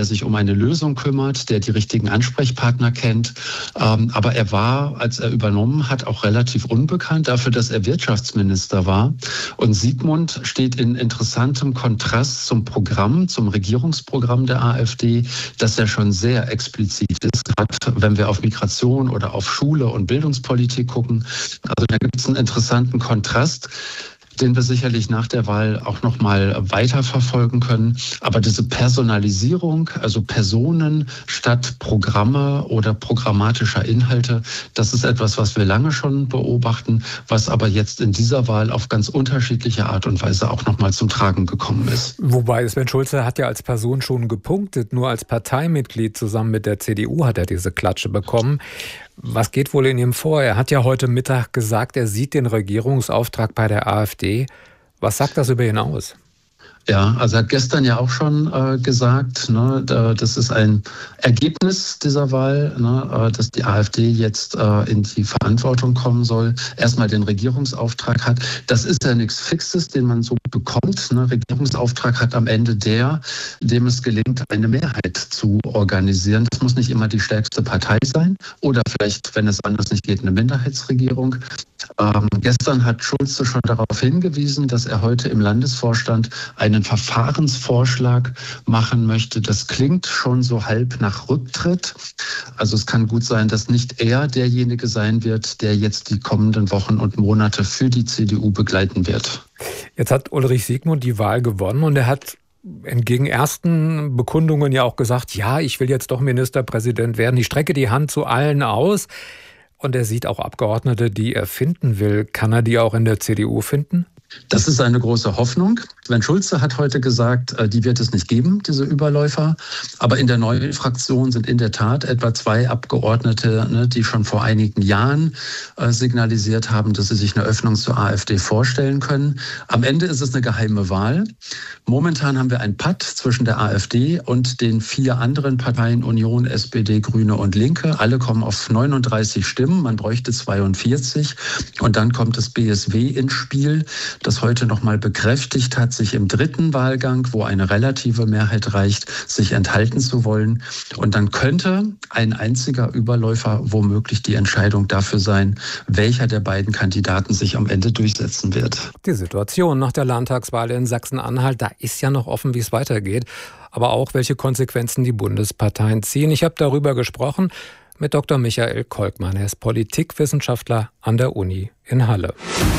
eine Lösung kümmert, der die richtigen Ansprechpartner kennt. Ähm, aber er war, als er übernommen hat, auch relativ unbekannt dafür, dass er Wirtschaftsminister war. Und Sigmund steht in interessantem Kontrast zum Programm, zum Regierungsprogramm der AfD, das ja schon sehr explizit ist, gerade wenn wir auf Migration oder auf Schule und Bildungspolitik gucken. Also da gibt es einen interessanten Kontrast, den wir sicherlich nach der Wahl auch noch mal weiterverfolgen können. Aber diese Personalisierung, also Personen statt Programme oder programmatischer Inhalte, das ist etwas, was wir lange schon beobachten, was aber jetzt in dieser Wahl auf ganz unterschiedliche Art und Weise auch noch mal zum Tragen gekommen ist. Wobei Sven Schulze hat ja als Person schon gepunktet, nur als Parteimitglied zusammen mit der C D U hat er diese Klatsche bekommen. Was geht wohl in ihm vor? Er hat ja heute Mittag gesagt, er sieht den Regierungsauftrag bei der AfD. Was sagt das über ihn aus? Ja, also er hat gestern ja auch schon äh, gesagt, ne, das ist ein Ergebnis dieser Wahl, ne, dass die AfD jetzt äh, in die Verantwortung kommen soll, erstmal den Regierungsauftrag hat. Das ist ja nichts Fixes, den man so bekommt. Ne. Regierungsauftrag hat am Ende der, dem es gelingt, eine Mehrheit zu organisieren. Das muss nicht immer die stärkste Partei sein oder vielleicht, wenn es anders nicht geht, eine Minderheitsregierung. Ähm, gestern hat Schulze schon darauf hingewiesen, dass er heute im Landesvorstand einen Verfahrensvorschlag machen möchte. Das klingt schon so halb nach Rücktritt. Also es kann gut sein, dass nicht er derjenige sein wird, der jetzt die kommenden Wochen und Monate für die C D U begleiten wird. Jetzt hat Ulrich Sigmund die Wahl gewonnen und er hat entgegen ersten Bekundungen ja auch gesagt, ja, ich will jetzt doch Ministerpräsident werden. Ich strecke die Hand zu allen aus. Und er sieht auch Abgeordnete, die er finden will. Kann er die auch in der C D U finden? Das ist eine große Hoffnung. Sven Schulze hat heute gesagt, die wird es nicht geben, diese Überläufer. Aber in der neuen Fraktion sind in der Tat etwa zwei Abgeordnete, die schon vor einigen Jahren signalisiert haben, dass sie sich eine Öffnung zur AfD vorstellen können. Am Ende ist es eine geheime Wahl. Momentan haben wir ein Patt zwischen der AfD und den vier anderen Parteien Union, S P D, Grüne und Linke. Alle kommen auf neununddreißig Stimmen. Man bräuchte zweiundvierzig. Und dann kommt das B S W ins Spiel, das heute noch mal bekräftigt hat, sich im dritten Wahlgang, wo eine relative Mehrheit reicht, sich enthalten zu wollen. Und dann könnte ein einziger Überläufer womöglich die Entscheidung dafür sein, welcher der beiden Kandidaten sich am Ende durchsetzen wird. Die Situation nach der Landtagswahl in Sachsen-Anhalt, da ist ja noch offen, wie es weitergeht, aber auch welche Konsequenzen die Bundesparteien ziehen. Ich habe darüber gesprochen mit Doktor Michael Kolkmann. Er ist Politikwissenschaftler an der Uni in Halle.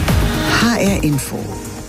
H R Info.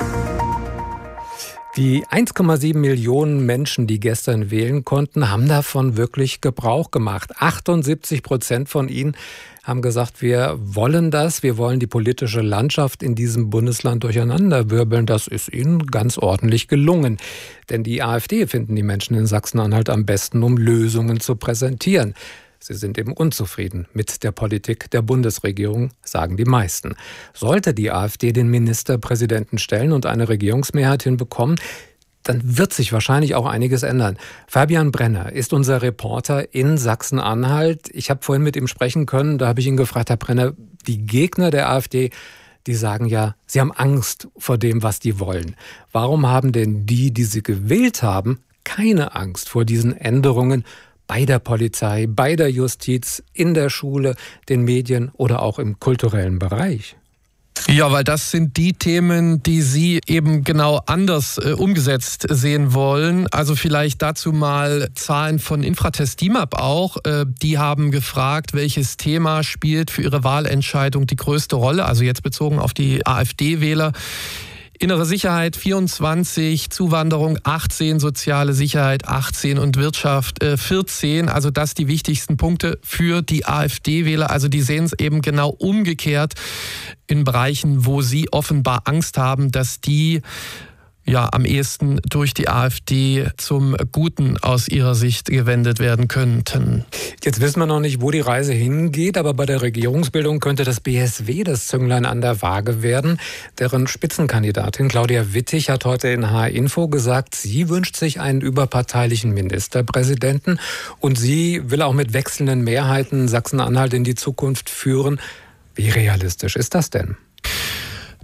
Die eins Komma sieben Millionen Menschen, die gestern wählen konnten, haben davon wirklich Gebrauch gemacht. achtundsiebzig Prozent von ihnen haben gesagt, wir wollen das, wir wollen die politische Landschaft in diesem Bundesland durcheinanderwirbeln. Das ist ihnen ganz ordentlich gelungen. Denn die AfD finden die Menschen in Sachsen-Anhalt am besten, um Lösungen zu präsentieren. Sie sind eben unzufrieden mit der Politik der Bundesregierung, sagen die meisten. Sollte die AfD den Ministerpräsidenten stellen und eine Regierungsmehrheit hinbekommen, dann wird sich wahrscheinlich auch einiges ändern. Fabian Brenner ist unser Reporter in Sachsen-Anhalt. Ich habe vorhin mit ihm sprechen können, da habe ich ihn gefragt, Herr Brenner, die Gegner der AfD, die sagen ja, sie haben Angst vor dem, was die wollen. Warum haben denn die, die sie gewählt haben, keine Angst vor diesen Änderungen bei der Polizei, bei der Justiz, in der Schule, den Medien oder auch im kulturellen Bereich? Ja, weil das sind die Themen, die Sie eben genau anders äh, umgesetzt sehen wollen. Also vielleicht dazu mal Zahlen von Infratest D I M A P auch. Äh, die haben gefragt, welches Thema spielt für ihre Wahlentscheidung die größte Rolle. Also jetzt bezogen auf die AfD-Wähler. Innere Sicherheit vierundzwanzig, Zuwanderung achtzehn, soziale Sicherheit achtzehn und Wirtschaft äh, vierzehn. Also das die wichtigsten Punkte für die AfD-Wähler. Also die sehen es eben genau umgekehrt in Bereichen, wo sie offenbar Angst haben, dass die ja am ehesten durch die AfD zum Guten aus ihrer Sicht gewendet werden könnten. Jetzt wissen wir noch nicht, wo die Reise hingeht, aber bei der Regierungsbildung könnte das B S W das Zünglein an der Waage werden. Deren Spitzenkandidatin Claudia Wittig hat heute in H R Info gesagt, sie wünscht sich einen überparteilichen Ministerpräsidenten und sie will auch mit wechselnden Mehrheiten Sachsen-Anhalt in die Zukunft führen. Wie realistisch ist das denn?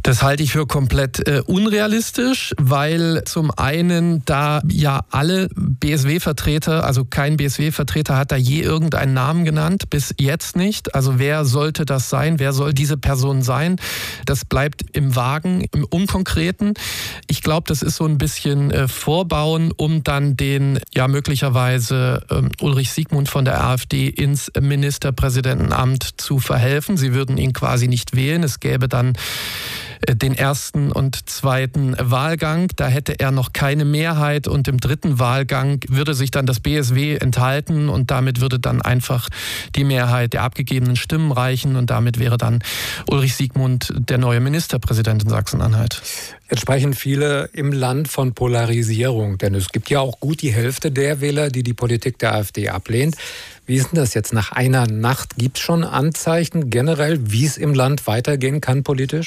Das halte ich für komplett äh, unrealistisch, weil zum einen da ja alle B S W-Vertreter, also kein B S W-Vertreter hat da je irgendeinen Namen genannt, bis jetzt nicht. Also wer sollte das sein? Wer soll diese Person sein? Das bleibt im Vagen, im Unkonkreten. Ich glaube, das ist so ein bisschen äh, Vorbauen, um dann den ja möglicherweise ähm, Ulrich Siegmund von der AfD ins Ministerpräsidentenamt zu verhelfen. Sie würden ihn quasi nicht wählen. Es gäbe dann den ersten und zweiten Wahlgang. Da hätte er noch keine Mehrheit und im dritten Wahlgang würde sich dann das B S W enthalten und damit würde dann einfach die Mehrheit der abgegebenen Stimmen reichen und damit wäre dann Ulrich Siegmund der neue Ministerpräsident in Sachsen-Anhalt. Jetzt sprechen viele im Land von Polarisierung, denn es gibt ja auch gut die Hälfte der Wähler, die die Politik der AfD ablehnt. Wie ist denn das jetzt nach einer Nacht? Gibt es schon Anzeichen generell, wie es im Land weitergehen kann politisch?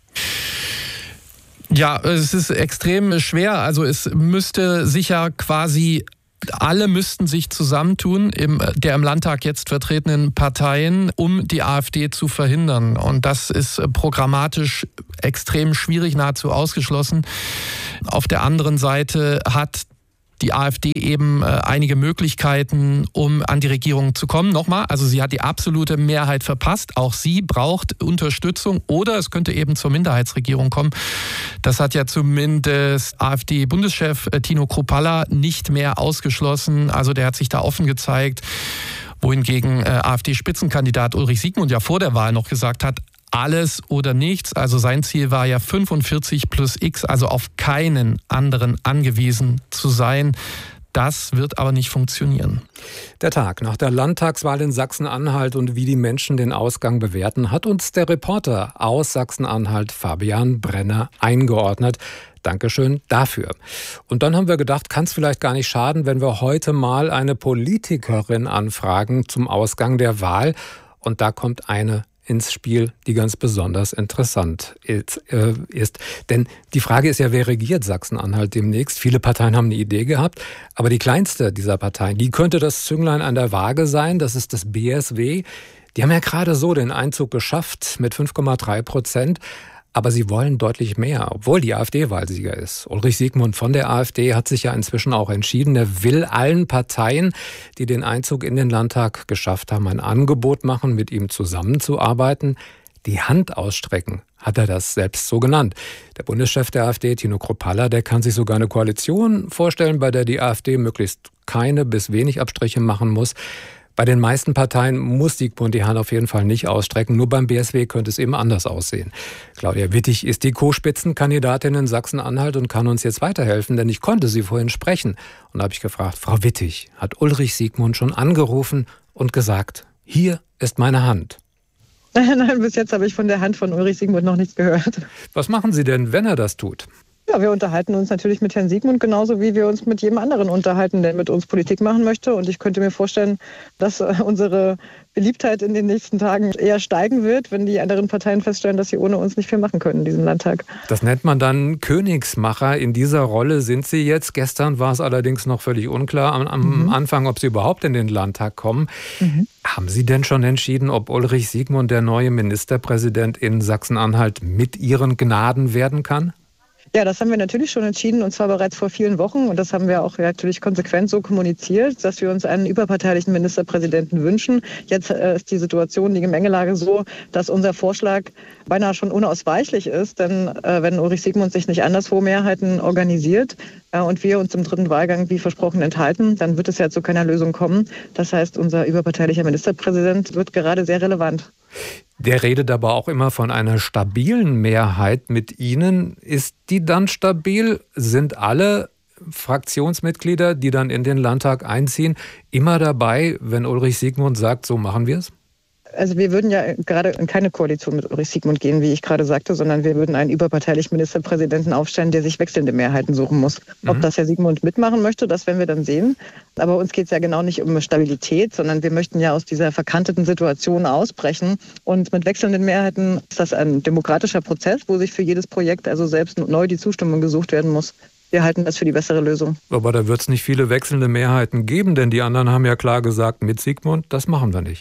Ja, es ist extrem schwer. Also es müsste sich ja quasi, alle müssten sich zusammentun, im, der im Landtag jetzt vertretenen Parteien, um die AfD zu verhindern. Und das ist programmatisch extrem schwierig, nahezu ausgeschlossen. Auf der anderen Seite hat die AfD eben äh, einige Möglichkeiten, um an die Regierung zu kommen. Nochmal, also sie hat die absolute Mehrheit verpasst. Auch sie braucht Unterstützung oder es könnte eben zur Minderheitsregierung kommen. Das hat ja zumindest AfD-Bundeschef äh, Tino Kruppalla nicht mehr ausgeschlossen. Also der hat sich da offen gezeigt, wohingegen äh, AfD-Spitzenkandidat Ulrich Siegmund ja vor der Wahl noch gesagt hat, alles oder nichts. Also sein Ziel war ja fünfundvierzig plus X, also auf keinen anderen angewiesen zu sein. Das wird aber nicht funktionieren. Der Tag nach der Landtagswahl in Sachsen-Anhalt und wie die Menschen den Ausgang bewerten, hat uns der Reporter aus Sachsen-Anhalt Fabian Brenner eingeordnet. Dankeschön dafür. Und dann haben wir gedacht, kann es vielleicht gar nicht schaden, wenn wir heute mal eine Politikerin anfragen zum Ausgang der Wahl. Und da kommt eine ins Spiel, die ganz besonders interessant ist, äh, ist. Denn die Frage ist ja, wer regiert Sachsen-Anhalt demnächst? Viele Parteien haben eine Idee gehabt, aber die kleinste dieser Parteien, die könnte das Zünglein an der Waage sein, das ist das B S W. Die haben ja gerade so den Einzug geschafft mit fünf Komma drei Prozent. Aber sie wollen deutlich mehr, obwohl die AfD Wahlsieger ist. Ulrich Siegmund von der AfD hat sich ja inzwischen auch entschieden, er will allen Parteien, die den Einzug in den Landtag geschafft haben, ein Angebot machen, mit ihm zusammenzuarbeiten. Die Hand ausstrecken, hat er das selbst so genannt. Der Bundeschef der AfD, Tino Kruppalla, der kann sich sogar eine Koalition vorstellen, bei der die AfD möglichst keine bis wenig Abstriche machen muss. Bei den meisten Parteien muss Siegmund die Hand auf jeden Fall nicht ausstrecken. Nur beim B S W könnte es eben anders aussehen. Claudia Wittig ist die Co-Spitzenkandidatin in Sachsen-Anhalt und kann uns jetzt weiterhelfen, denn ich konnte sie vorhin sprechen. Und da habe ich gefragt, Frau Wittig, hat Ulrich Siegmund schon angerufen und gesagt, hier ist meine Hand? Nein, nein, bis jetzt habe ich von der Hand von Ulrich Siegmund noch nichts gehört. Was machen Sie denn, wenn er das tut? Ja, wir unterhalten uns natürlich mit Herrn Siegmund genauso, wie wir uns mit jedem anderen unterhalten, der mit uns Politik machen möchte. Und ich könnte mir vorstellen, dass unsere Beliebtheit in den nächsten Tagen eher steigen wird, wenn die anderen Parteien feststellen, dass sie ohne uns nicht viel machen können in diesem Landtag. Das nennt man dann Königsmacher. In dieser Rolle sind Sie jetzt. Gestern war es allerdings noch völlig unklar am, am mhm. Anfang, ob Sie überhaupt in den Landtag kommen. Mhm. Haben Sie denn schon entschieden, ob Ulrich Siegmund der neue Ministerpräsident in Sachsen-Anhalt mit Ihren Gnaden werden kann? Ja, das haben wir natürlich schon entschieden und zwar bereits vor vielen Wochen und das haben wir auch natürlich konsequent so kommuniziert, dass wir uns einen überparteilichen Ministerpräsidenten wünschen. Jetzt äh, ist die Situation, die Gemengelage so, dass unser Vorschlag beinahe schon unausweichlich ist, denn äh, wenn Ulrich Siegmund sich nicht anderswo Mehrheiten organisiert äh, und wir uns im dritten Wahlgang wie versprochen enthalten, dann wird es ja zu keiner Lösung kommen. Das heißt, unser überparteilicher Ministerpräsident wird gerade sehr relevant. Der redet aber auch immer von einer stabilen Mehrheit mit Ihnen. Ist die dann stabil? Sind alle Fraktionsmitglieder, die dann in den Landtag einziehen, immer dabei, wenn Ulrich Siegmund sagt, so machen wir es? Also wir würden ja gerade in keine Koalition mit Ulrich Siegmund gehen, wie ich gerade sagte, sondern wir würden einen überparteilichen Ministerpräsidenten aufstellen, der sich wechselnde Mehrheiten suchen muss. Ob mhm. das Herr Siegmund mitmachen möchte, das werden wir dann sehen. Aber uns geht es ja genau nicht um Stabilität, sondern wir möchten ja aus dieser verkanteten Situation ausbrechen. Und mit wechselnden Mehrheiten ist das ein demokratischer Prozess, wo sich für jedes Projekt also selbst neu die Zustimmung gesucht werden muss. Wir halten das für die bessere Lösung. Aber da wird es nicht viele wechselnde Mehrheiten geben, denn die anderen haben ja klar gesagt, mit Siegmund, das machen wir nicht.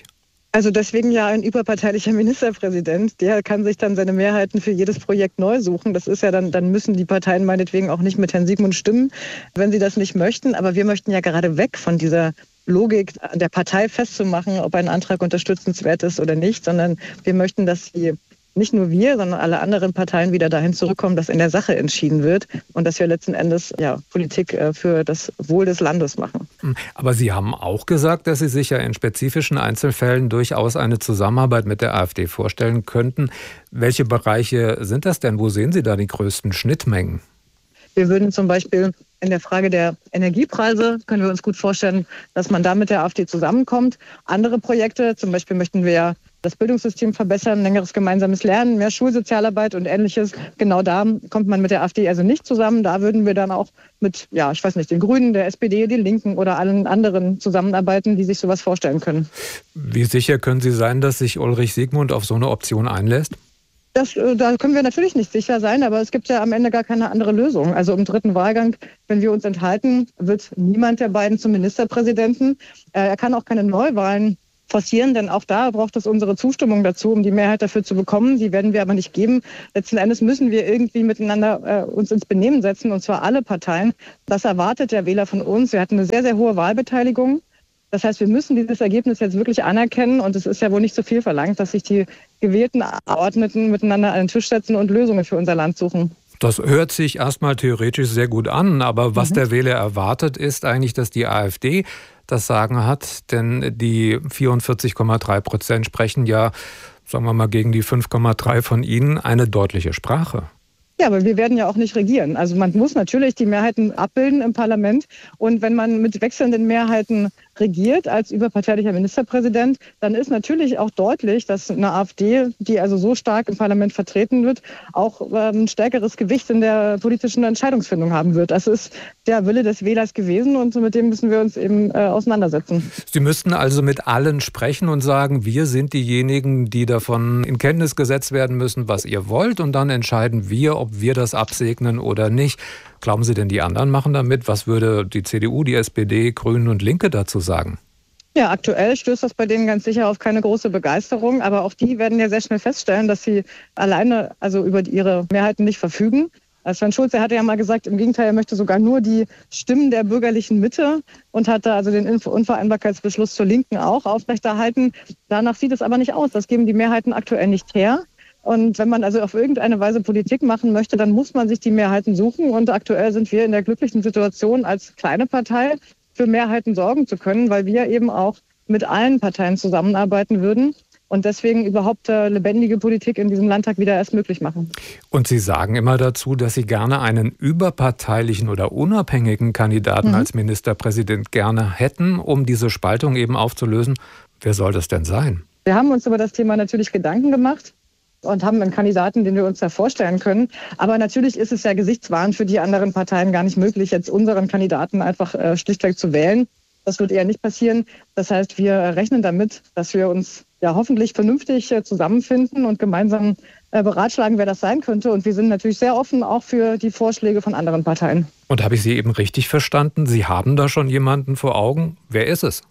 Also deswegen ja ein überparteilicher Ministerpräsident, der kann sich dann seine Mehrheiten für jedes Projekt neu suchen. Das ist ja dann, dann müssen die Parteien meinetwegen auch nicht mit Herrn Siegmund stimmen, wenn sie das nicht möchten. Aber wir möchten ja gerade weg von dieser Logik der Partei festzumachen, ob ein Antrag unterstützenswert ist oder nicht, sondern wir möchten, dass die nicht nur wir, sondern alle anderen Parteien wieder dahin zurückkommen, dass in der Sache entschieden wird und dass wir letzten Endes ja, Politik für das Wohl des Landes machen. Aber Sie haben auch gesagt, dass Sie sich ja in spezifischen Einzelfällen durchaus eine Zusammenarbeit mit der AfD vorstellen könnten. Welche Bereiche sind das denn? Wo sehen Sie da die größten Schnittmengen? Wir würden zum Beispiel in der Frage der Energiepreise, können wir uns gut vorstellen, dass man da mit der AfD zusammenkommt. Andere Projekte, zum Beispiel möchten wir ja das Bildungssystem verbessern, längeres gemeinsames Lernen, mehr Schulsozialarbeit und Ähnliches. Genau da kommt man mit der AfD also nicht zusammen. Da würden wir dann auch mit, ja, ich weiß nicht, den Grünen, der S P D, den Linken oder allen anderen zusammenarbeiten, die sich sowas vorstellen können. Wie sicher können Sie sein, dass sich Ulrich Siegmund auf so eine Option einlässt? Das, da können wir natürlich nicht sicher sein, aber es gibt ja am Ende gar keine andere Lösung. Also im dritten Wahlgang, wenn wir uns enthalten, wird niemand der beiden zum Ministerpräsidenten. Er kann auch keine Neuwahlen forcieren, denn auch da braucht es unsere Zustimmung dazu, um die Mehrheit dafür zu bekommen. Die werden wir aber nicht geben. Letzten Endes müssen wir irgendwie miteinander äh, uns ins Benehmen setzen, und zwar alle Parteien. Das erwartet der Wähler von uns. Wir hatten eine sehr, sehr hohe Wahlbeteiligung. Das heißt, wir müssen dieses Ergebnis jetzt wirklich anerkennen, und es ist ja wohl nicht so viel verlangt, dass sich die gewählten Abgeordneten miteinander an den Tisch setzen und Lösungen für unser Land suchen. Das hört sich erstmal theoretisch sehr gut an, aber was mhm. der Wähler erwartet, ist eigentlich, dass die AfD das Sagen hat, denn die vierundvierzig Komma drei Prozent sprechen ja, sagen wir mal, gegen die fünf Komma drei von Ihnen eine deutliche Sprache. Ja, aber wir werden ja auch nicht regieren. Also man muss natürlich die Mehrheiten abbilden im Parlament. Und wenn man mit wechselnden Mehrheiten regiert als überparteilicher Ministerpräsident, dann ist natürlich auch deutlich, dass eine AfD, die also so stark im Parlament vertreten wird, auch ein stärkeres Gewicht in der politischen Entscheidungsfindung haben wird. Das ist der Wille des Wählers gewesen, und mit dem müssen wir uns eben äh, auseinandersetzen. Sie müssten also mit allen sprechen und sagen, wir sind diejenigen, die davon in Kenntnis gesetzt werden müssen, was ihr wollt, und dann entscheiden wir, ob wir das absegnen oder nicht. Glauben Sie denn, die anderen machen damit? Was würde die C D U, die S P D, Grünen und Linke dazu sagen? Ja, aktuell stößt das bei denen ganz sicher auf keine große Begeisterung. Aber auch die werden ja sehr schnell feststellen, dass sie alleine also über ihre Mehrheiten nicht verfügen. Sven Schulze hatte ja mal gesagt, im Gegenteil, er möchte sogar nur die Stimmen der bürgerlichen Mitte und hat da also den Unvereinbarkeitsbeschluss zur Linken auch aufrechterhalten. Danach sieht es aber nicht aus. Das geben die Mehrheiten aktuell nicht her. Und wenn man also auf irgendeine Weise Politik machen möchte, dann muss man sich die Mehrheiten suchen. Und aktuell sind wir in der glücklichen Situation, als kleine Partei für Mehrheiten sorgen zu können, weil wir eben auch mit allen Parteien zusammenarbeiten würden und deswegen überhaupt äh, lebendige Politik in diesem Landtag wieder erst möglich machen. Und Sie sagen immer dazu, dass Sie gerne einen überparteilichen oder unabhängigen Kandidaten mhm. als Ministerpräsident gerne hätten, um diese Spaltung eben aufzulösen. Wer soll das denn sein? Wir haben uns über das Thema natürlich Gedanken gemacht und haben einen Kandidaten, den wir uns da vorstellen können. Aber natürlich ist es ja gesichtswahrend für die anderen Parteien gar nicht möglich, jetzt unseren Kandidaten einfach äh, schlichtweg zu wählen. Das wird eher nicht passieren. Das heißt, wir rechnen damit, dass wir uns ja hoffentlich vernünftig äh, zusammenfinden und gemeinsam äh, beratschlagen, wer das sein könnte. Und wir sind natürlich sehr offen auch für die Vorschläge von anderen Parteien. Und habe ich Sie eben richtig verstanden? Sie haben da schon jemanden vor Augen. Wer ist es?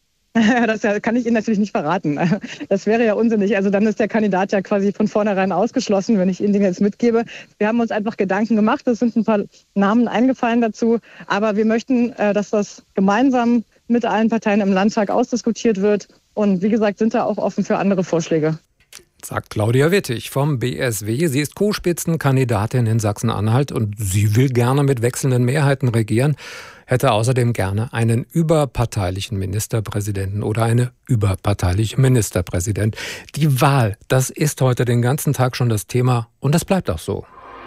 Das kann ich Ihnen natürlich nicht verraten. Das wäre ja unsinnig. Also dann ist der Kandidat ja quasi von vornherein ausgeschlossen, wenn ich Ihnen den jetzt mitgebe. Wir haben uns einfach Gedanken gemacht. Es sind ein paar Namen eingefallen dazu. Aber wir möchten, dass das gemeinsam mit allen Parteien im Landtag ausdiskutiert wird. Und wie gesagt, sind da auch offen für andere Vorschläge. Sagt Claudia Wittig vom B S W. Sie ist Co-Spitzenkandidatin in Sachsen-Anhalt und sie will gerne mit wechselnden Mehrheiten regieren, hätte außerdem gerne einen überparteilichen Ministerpräsidenten oder eine überparteiliche Ministerpräsident. Die Wahl, das ist heute den ganzen Tag schon das Thema und das bleibt auch so.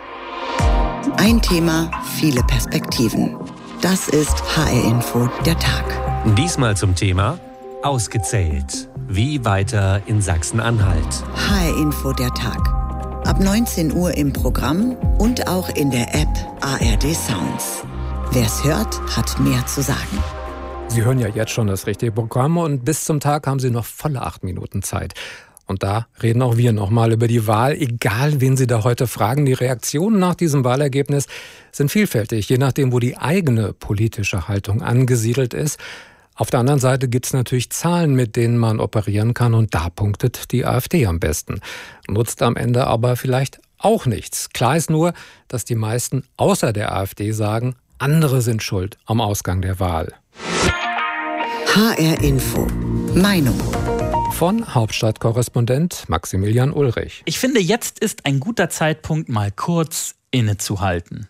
Ein Thema, viele Perspektiven. Das ist H R-Info, der Tag. Diesmal zum Thema ausgezählt. Wie weiter in Sachsen-Anhalt? H R-Info, der Tag. Ab neunzehn Uhr im Programm und auch in der App A R D Sounds. Wer's hört, hat mehr zu sagen. Sie hören ja jetzt schon das richtige Programm und bis zum Tag haben Sie noch volle acht Minuten Zeit. Und da reden auch wir nochmal über die Wahl, egal wen Sie da heute fragen. Die Reaktionen nach diesem Wahlergebnis sind vielfältig, je nachdem, wo die eigene politische Haltung angesiedelt ist. Auf der anderen Seite gibt es natürlich Zahlen, mit denen man operieren kann, und da punktet die AfD am besten. Nutzt am Ende aber vielleicht auch nichts. Klar ist nur, dass die meisten außer der AfD sagen, andere sind schuld am Ausgang der Wahl. H R Info. Meinung. Von Hauptstadtkorrespondent Maximilian Ulrich. Ich finde, jetzt ist ein guter Zeitpunkt, mal kurz innezuhalten.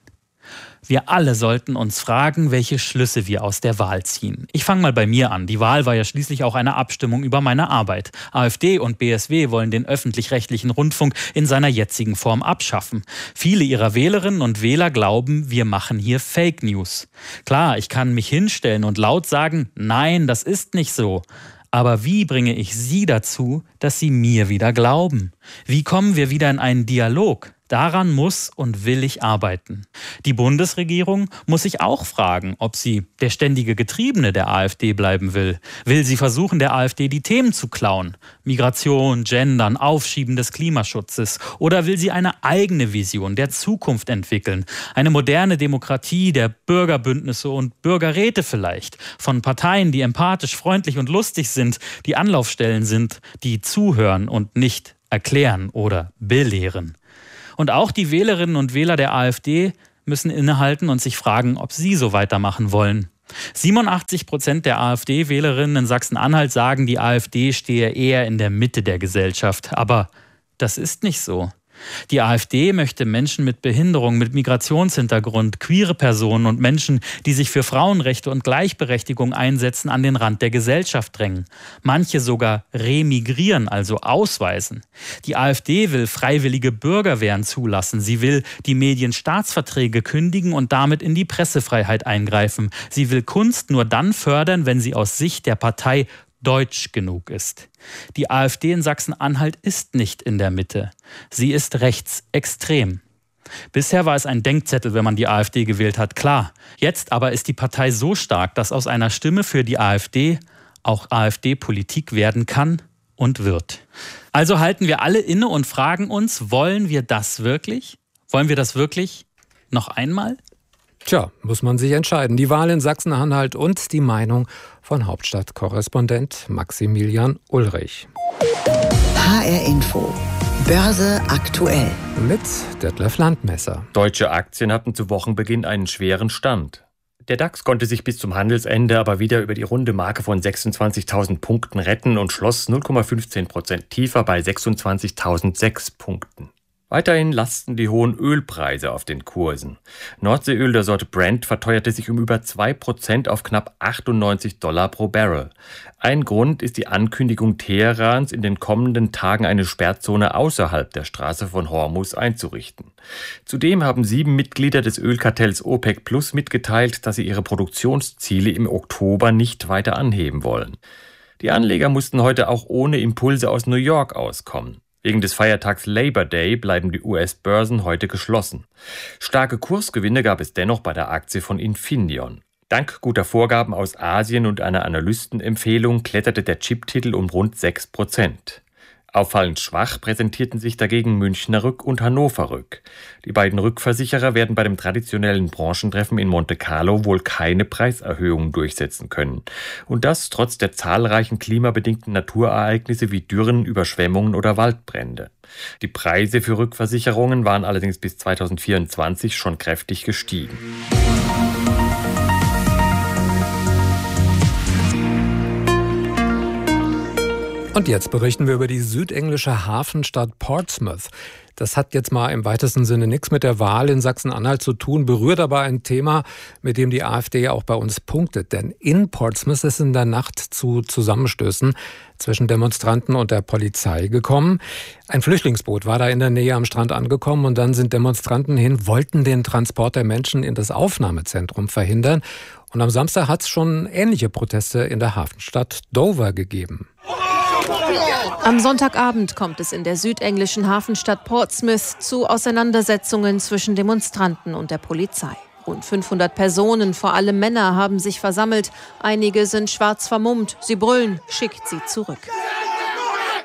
Wir alle sollten uns fragen, welche Schlüsse wir aus der Wahl ziehen. Ich fange mal bei mir an. Die Wahl war ja schließlich auch eine Abstimmung über meine Arbeit. AfD und B S W wollen den öffentlich-rechtlichen Rundfunk in seiner jetzigen Form abschaffen. Viele ihrer Wählerinnen und Wähler glauben, wir machen hier Fake News. Klar, ich kann mich hinstellen und laut sagen, nein, das ist nicht so. Aber wie bringe ich Sie dazu, dass Sie mir wieder glauben? Wie kommen wir wieder in einen Dialog? Daran muss und will ich arbeiten. Die Bundesregierung muss sich auch fragen, ob sie der ständige Getriebene der AfD bleiben will. Will sie versuchen, der AfD die Themen zu klauen? Migration, Gendern, Aufschieben des Klimaschutzes? Oder will sie eine eigene Vision der Zukunft entwickeln? Eine moderne Demokratie der Bürgerbündnisse und Bürgerräte vielleicht? Von Parteien, die empathisch, freundlich und lustig sind, die Anlaufstellen sind, die zuhören und nicht erklären oder belehren. Und auch die Wählerinnen und Wähler der AfD müssen innehalten und sich fragen, ob sie so weitermachen wollen. siebenundachtzig Prozent der AfD-Wählerinnen in Sachsen-Anhalt sagen, die AfD stehe eher in der Mitte der Gesellschaft. Aber das ist nicht so. Die AfD möchte Menschen mit Behinderung, mit Migrationshintergrund, queere Personen und Menschen, die sich für Frauenrechte und Gleichberechtigung einsetzen, an den Rand der Gesellschaft drängen. Manche sogar remigrieren, also ausweisen. Die AfD will freiwillige Bürgerwehren zulassen. Sie will die Medienstaatsverträge kündigen und damit in die Pressefreiheit eingreifen. Sie will Kunst nur dann fördern, wenn sie aus Sicht der Partei deutsch genug ist. Die AfD in Sachsen-Anhalt ist nicht in der Mitte. Sie ist rechtsextrem. Bisher war es ein Denkzettel, wenn man die AfD gewählt hat, klar. Jetzt aber ist die Partei so stark, dass aus einer Stimme für die AfD auch AfD-Politik werden kann und wird. Also halten wir alle inne und fragen uns, wollen wir das wirklich? Wollen wir das wirklich noch einmal? Tja, muss man sich entscheiden. Die Wahl in Sachsen-Anhalt und die Meinung von Hauptstadtkorrespondent Maximilian Ulrich. H R Info. Börse aktuell. Mit Detlef Landmesser. Deutsche Aktien hatten zu Wochenbeginn einen schweren Stand. Der DAX konnte sich bis zum Handelsende aber wieder über die runde Marke von sechsundzwanzigtausend Punkten retten und schloss null Komma fünfzehn Prozent tiefer bei sechsundzwanzigtausendsechs Punkten. Weiterhin lasten die hohen Ölpreise auf den Kursen. Nordseeöl der Sorte Brent verteuerte sich um über zwei Prozent auf knapp achtundneunzig Dollar pro Barrel. Ein Grund ist die Ankündigung Teherans, in den kommenden Tagen eine Sperrzone außerhalb der Straße von Hormuz einzurichten. Zudem haben sieben Mitglieder des Ölkartells OPEC Plus mitgeteilt, dass sie ihre Produktionsziele im Oktober nicht weiter anheben wollen. Die Anleger mussten heute auch ohne Impulse aus New York auskommen. Wegen des Feiertags Labor Day bleiben die U S-Börsen heute geschlossen. Starke Kursgewinne gab es dennoch bei der Aktie von Infineon. Dank guter Vorgaben aus Asien und einer Analystenempfehlung kletterte der Chiptitel um rund sechs Prozent. Auffallend schwach präsentierten sich dagegen Münchner Rück und Hannover Rück. Die beiden Rückversicherer werden bei dem traditionellen Branchentreffen in Monte Carlo wohl keine Preiserhöhungen durchsetzen können. Und das trotz der zahlreichen klimabedingten Naturereignisse wie Dürren, Überschwemmungen oder Waldbrände. Die Preise für Rückversicherungen waren allerdings bis zweitausendvierundzwanzig schon kräftig gestiegen. Und jetzt berichten wir über die südenglische Hafenstadt Portsmouth. Das hat jetzt mal im weitesten Sinne nichts mit der Wahl in Sachsen-Anhalt zu tun, berührt aber ein Thema, mit dem die AfD auch bei uns punktet. Denn in Portsmouth ist in der Nacht zu Zusammenstößen zwischen Demonstranten und der Polizei gekommen. Ein Flüchtlingsboot war da in der Nähe am Strand angekommen und dann sind Demonstranten hin, wollten den Transport der Menschen in das Aufnahmezentrum verhindern. Und am Samstag hat es schon ähnliche Proteste in der Hafenstadt Dover gegeben. Am Sonntagabend kommt es in der südenglischen Hafenstadt Portsmouth zu Auseinandersetzungen zwischen Demonstranten und der Polizei. Rund fünfhundert Personen, vor allem Männer, haben sich versammelt. Einige sind schwarz vermummt. Sie brüllen, schickt sie zurück.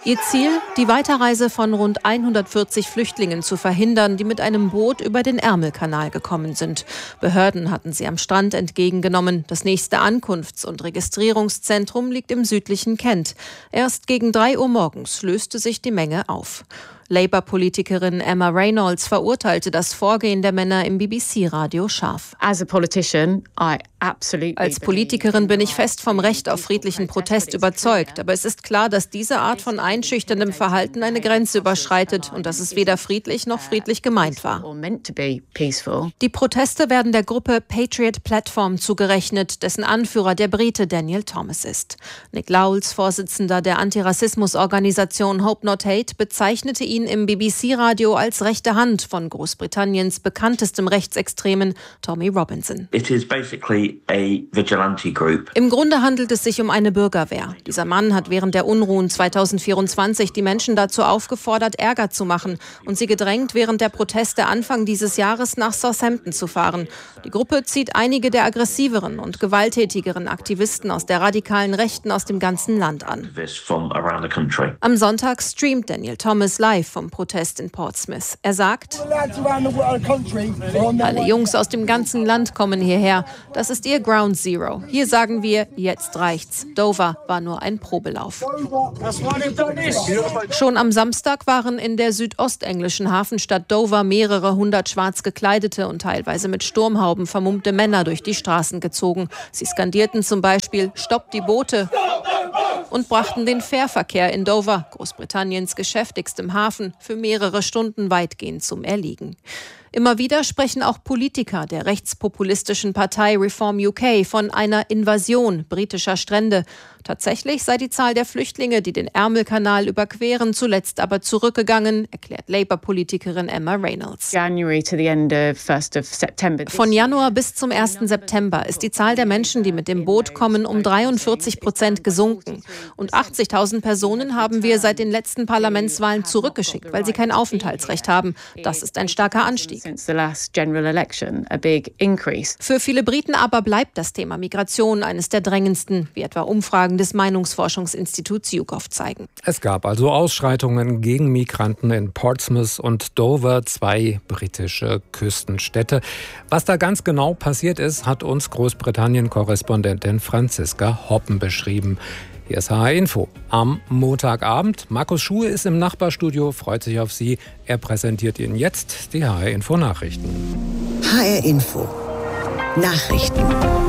Ihr Ziel, die Weiterreise von rund hundertvierzig Flüchtlingen zu verhindern, die mit einem Boot über den Ärmelkanal gekommen sind. Behörden hatten sie am Strand entgegengenommen. Das nächste Ankunfts- und Registrierungszentrum liegt im südlichen Kent. Erst gegen drei Uhr morgens löste sich die Menge auf. Labour-Politikerin Emma Reynolds verurteilte das Vorgehen der Männer im B B C-Radio scharf. As a politician, I absolutely Als Politikerin bin ich fest vom Recht auf friedlichen Protest überzeugt. Aber es ist klar, dass diese Art von einschüchterndem Verhalten eine Grenze überschreitet und dass es weder friedlich noch friedlich gemeint war. Die Proteste werden der Gruppe Patriot Platform zugerechnet, dessen Anführer der Brite Daniel Thomas ist. Nick Lowles, Vorsitzender der Antirassismusorganisation Hope Not Hate, bezeichnete ihn im B B C-Radio als rechte Hand von Großbritanniens bekanntestem Rechtsextremen Tommy Robinson. It is basically a vigilante group. Im Grunde handelt es sich um eine Bürgerwehr. Dieser Mann hat während der Unruhen zweitausendvierundzwanzig die Menschen dazu aufgefordert, Ärger zu machen und sie gedrängt, während der Proteste Anfang dieses Jahres nach Southampton zu fahren. Die Gruppe zieht einige der aggressiveren und gewalttätigeren Aktivisten aus der radikalen Rechten aus dem ganzen Land an. Am Sonntag streamt Daniel Thomas live vom Protest in Portsmouth. Er sagt: Alle Jungs aus dem ganzen Land kommen hierher. Das ist ihr Ground Zero. Hier sagen wir, jetzt reicht's. Dover war nur ein Probelauf. Schon am Samstag waren in der südostenglischen Hafenstadt Dover mehrere hundert schwarz gekleidete und teilweise mit Sturmhauben vermummte Männer durch die Straßen gezogen. Sie skandierten zum Beispiel: Stoppt die Boote! Und brachten den Fährverkehr in Dover, Großbritanniens geschäftigstem Hafen, für mehrere Stunden weitgehend zum Erliegen. Immer wieder sprechen auch Politiker der rechtspopulistischen Partei Reform U K von einer Invasion britischer Strände. Tatsächlich sei die Zahl der Flüchtlinge, die den Ärmelkanal überqueren, zuletzt aber zurückgegangen, erklärt Labour-Politikerin Emma Reynolds. Von Januar bis zum ersten September ist die Zahl der Menschen, die mit dem Boot kommen, um dreiundvierzig Prozent gesunken. Und achtzigtausend Personen haben wir seit den letzten Parlamentswahlen zurückgeschickt, weil sie kein Aufenthaltsrecht haben. Das ist ein starker Anstieg. Für viele Briten aber bleibt das Thema Migration eines der drängendsten, wie etwa Umfragen des Meinungsforschungsinstituts YouGov zeigen. Es gab also Ausschreitungen gegen Migranten in Portsmouth und Dover, zwei britische Küstenstädte. Was da ganz genau passiert ist, hat uns Großbritannien-Korrespondentin Franziska Hoppen beschrieben. Hier ist H R Info am Montagabend. Markus Schuhe ist im Nachbarstudio, freut sich auf Sie. Er präsentiert Ihnen jetzt die H R Info Nachrichten. H R Info Nachrichten.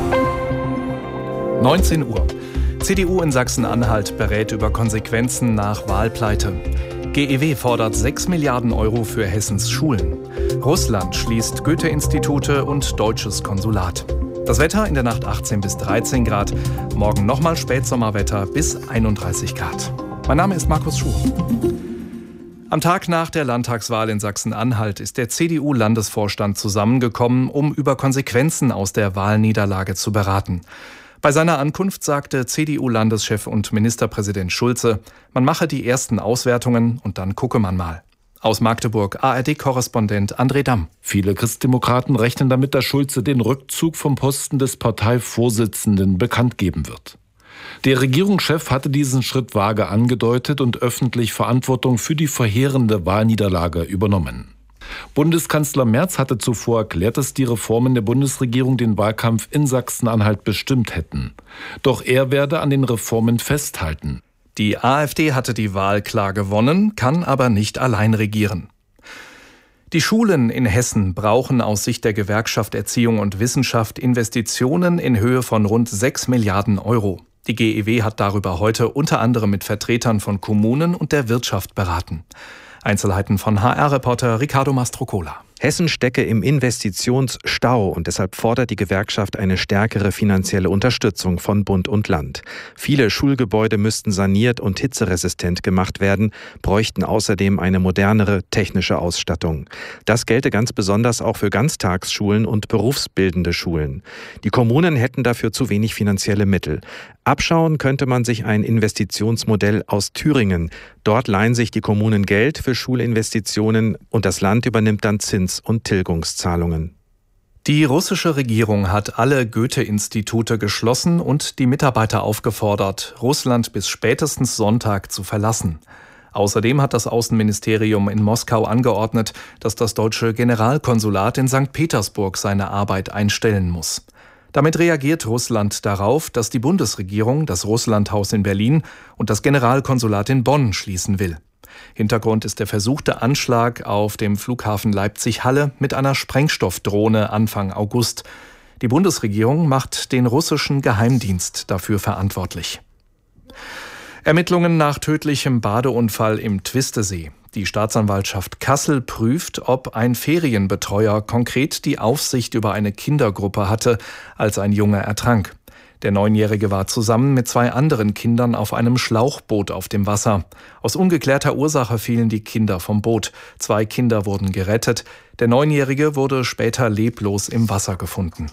neunzehn Uhr. C D U in Sachsen-Anhalt berät über Konsequenzen nach Wahlpleite. G E W fordert sechs Milliarden Euro für Hessens Schulen. Russland schließt Goethe-Institute und deutsches Konsulat. Das Wetter in der Nacht achtzehn bis dreizehn Grad. Morgen nochmal Spätsommerwetter bis einunddreißig Grad. Mein Name ist Markus Schuh. Am Tag nach der Landtagswahl in Sachsen-Anhalt ist der C D U-Landesvorstand zusammengekommen, um über Konsequenzen aus der Wahlniederlage zu beraten. Bei seiner Ankunft sagte C D U-Landeschef und Ministerpräsident Schulze, man mache die ersten Auswertungen und dann gucke man mal. Aus Magdeburg A R D-Korrespondent André Damm. Viele Christdemokraten rechnen damit, dass Schulze den Rückzug vom Posten des Parteivorsitzenden bekannt geben wird. Der Regierungschef hatte diesen Schritt vage angedeutet und öffentlich Verantwortung für die verheerende Wahlniederlage übernommen. Bundeskanzler Merz hatte zuvor erklärt, dass die Reformen der Bundesregierung den Wahlkampf in Sachsen-Anhalt bestimmt hätten. Doch er werde an den Reformen festhalten. Die AfD hatte die Wahl klar gewonnen, kann aber nicht allein regieren. Die Schulen in Hessen brauchen aus Sicht der Gewerkschaft Erziehung und Wissenschaft Investitionen in Höhe von rund sechs Milliarden Euro. Die G E W hat darüber heute unter anderem mit Vertretern von Kommunen und der Wirtschaft beraten. Einzelheiten von H R-Reporter Ricardo Mastrocola. Hessen stecke im Investitionsstau und deshalb fordert die Gewerkschaft eine stärkere finanzielle Unterstützung von Bund und Land. Viele Schulgebäude müssten saniert und hitzeresistent gemacht werden, bräuchten außerdem eine modernere technische Ausstattung. Das gelte ganz besonders auch für Ganztagsschulen und berufsbildende Schulen. Die Kommunen hätten dafür zu wenig finanzielle Mittel. Abschauen könnte man sich ein Investitionsmodell aus Thüringen. Dort leihen sich die Kommunen Geld für Schulinvestitionen und das Land übernimmt dann Zins- und Tilgungszahlungen. Die russische Regierung hat alle Goethe-Institute geschlossen und die Mitarbeiter aufgefordert, Russland bis spätestens Sonntag zu verlassen. Außerdem hat das Außenministerium in Moskau angeordnet, dass das deutsche Generalkonsulat in Sankt Petersburg seine Arbeit einstellen muss. Damit reagiert Russland darauf, dass die Bundesregierung das Russlandhaus in Berlin und das Generalkonsulat in Bonn schließen will. Hintergrund ist der versuchte Anschlag auf dem Flughafen Leipzig-Halle mit einer Sprengstoffdrohne Anfang August. Die Bundesregierung macht den russischen Geheimdienst dafür verantwortlich. Ermittlungen nach tödlichem Badeunfall im Twistesee. Die Staatsanwaltschaft Kassel prüft, ob ein Ferienbetreuer konkret die Aufsicht über eine Kindergruppe hatte, als ein Junge ertrank. Der Neunjährige war zusammen mit zwei anderen Kindern auf einem Schlauchboot auf dem Wasser. Aus ungeklärter Ursache fielen die Kinder vom Boot. Zwei Kinder wurden gerettet. Der Neunjährige wurde später leblos im Wasser gefunden.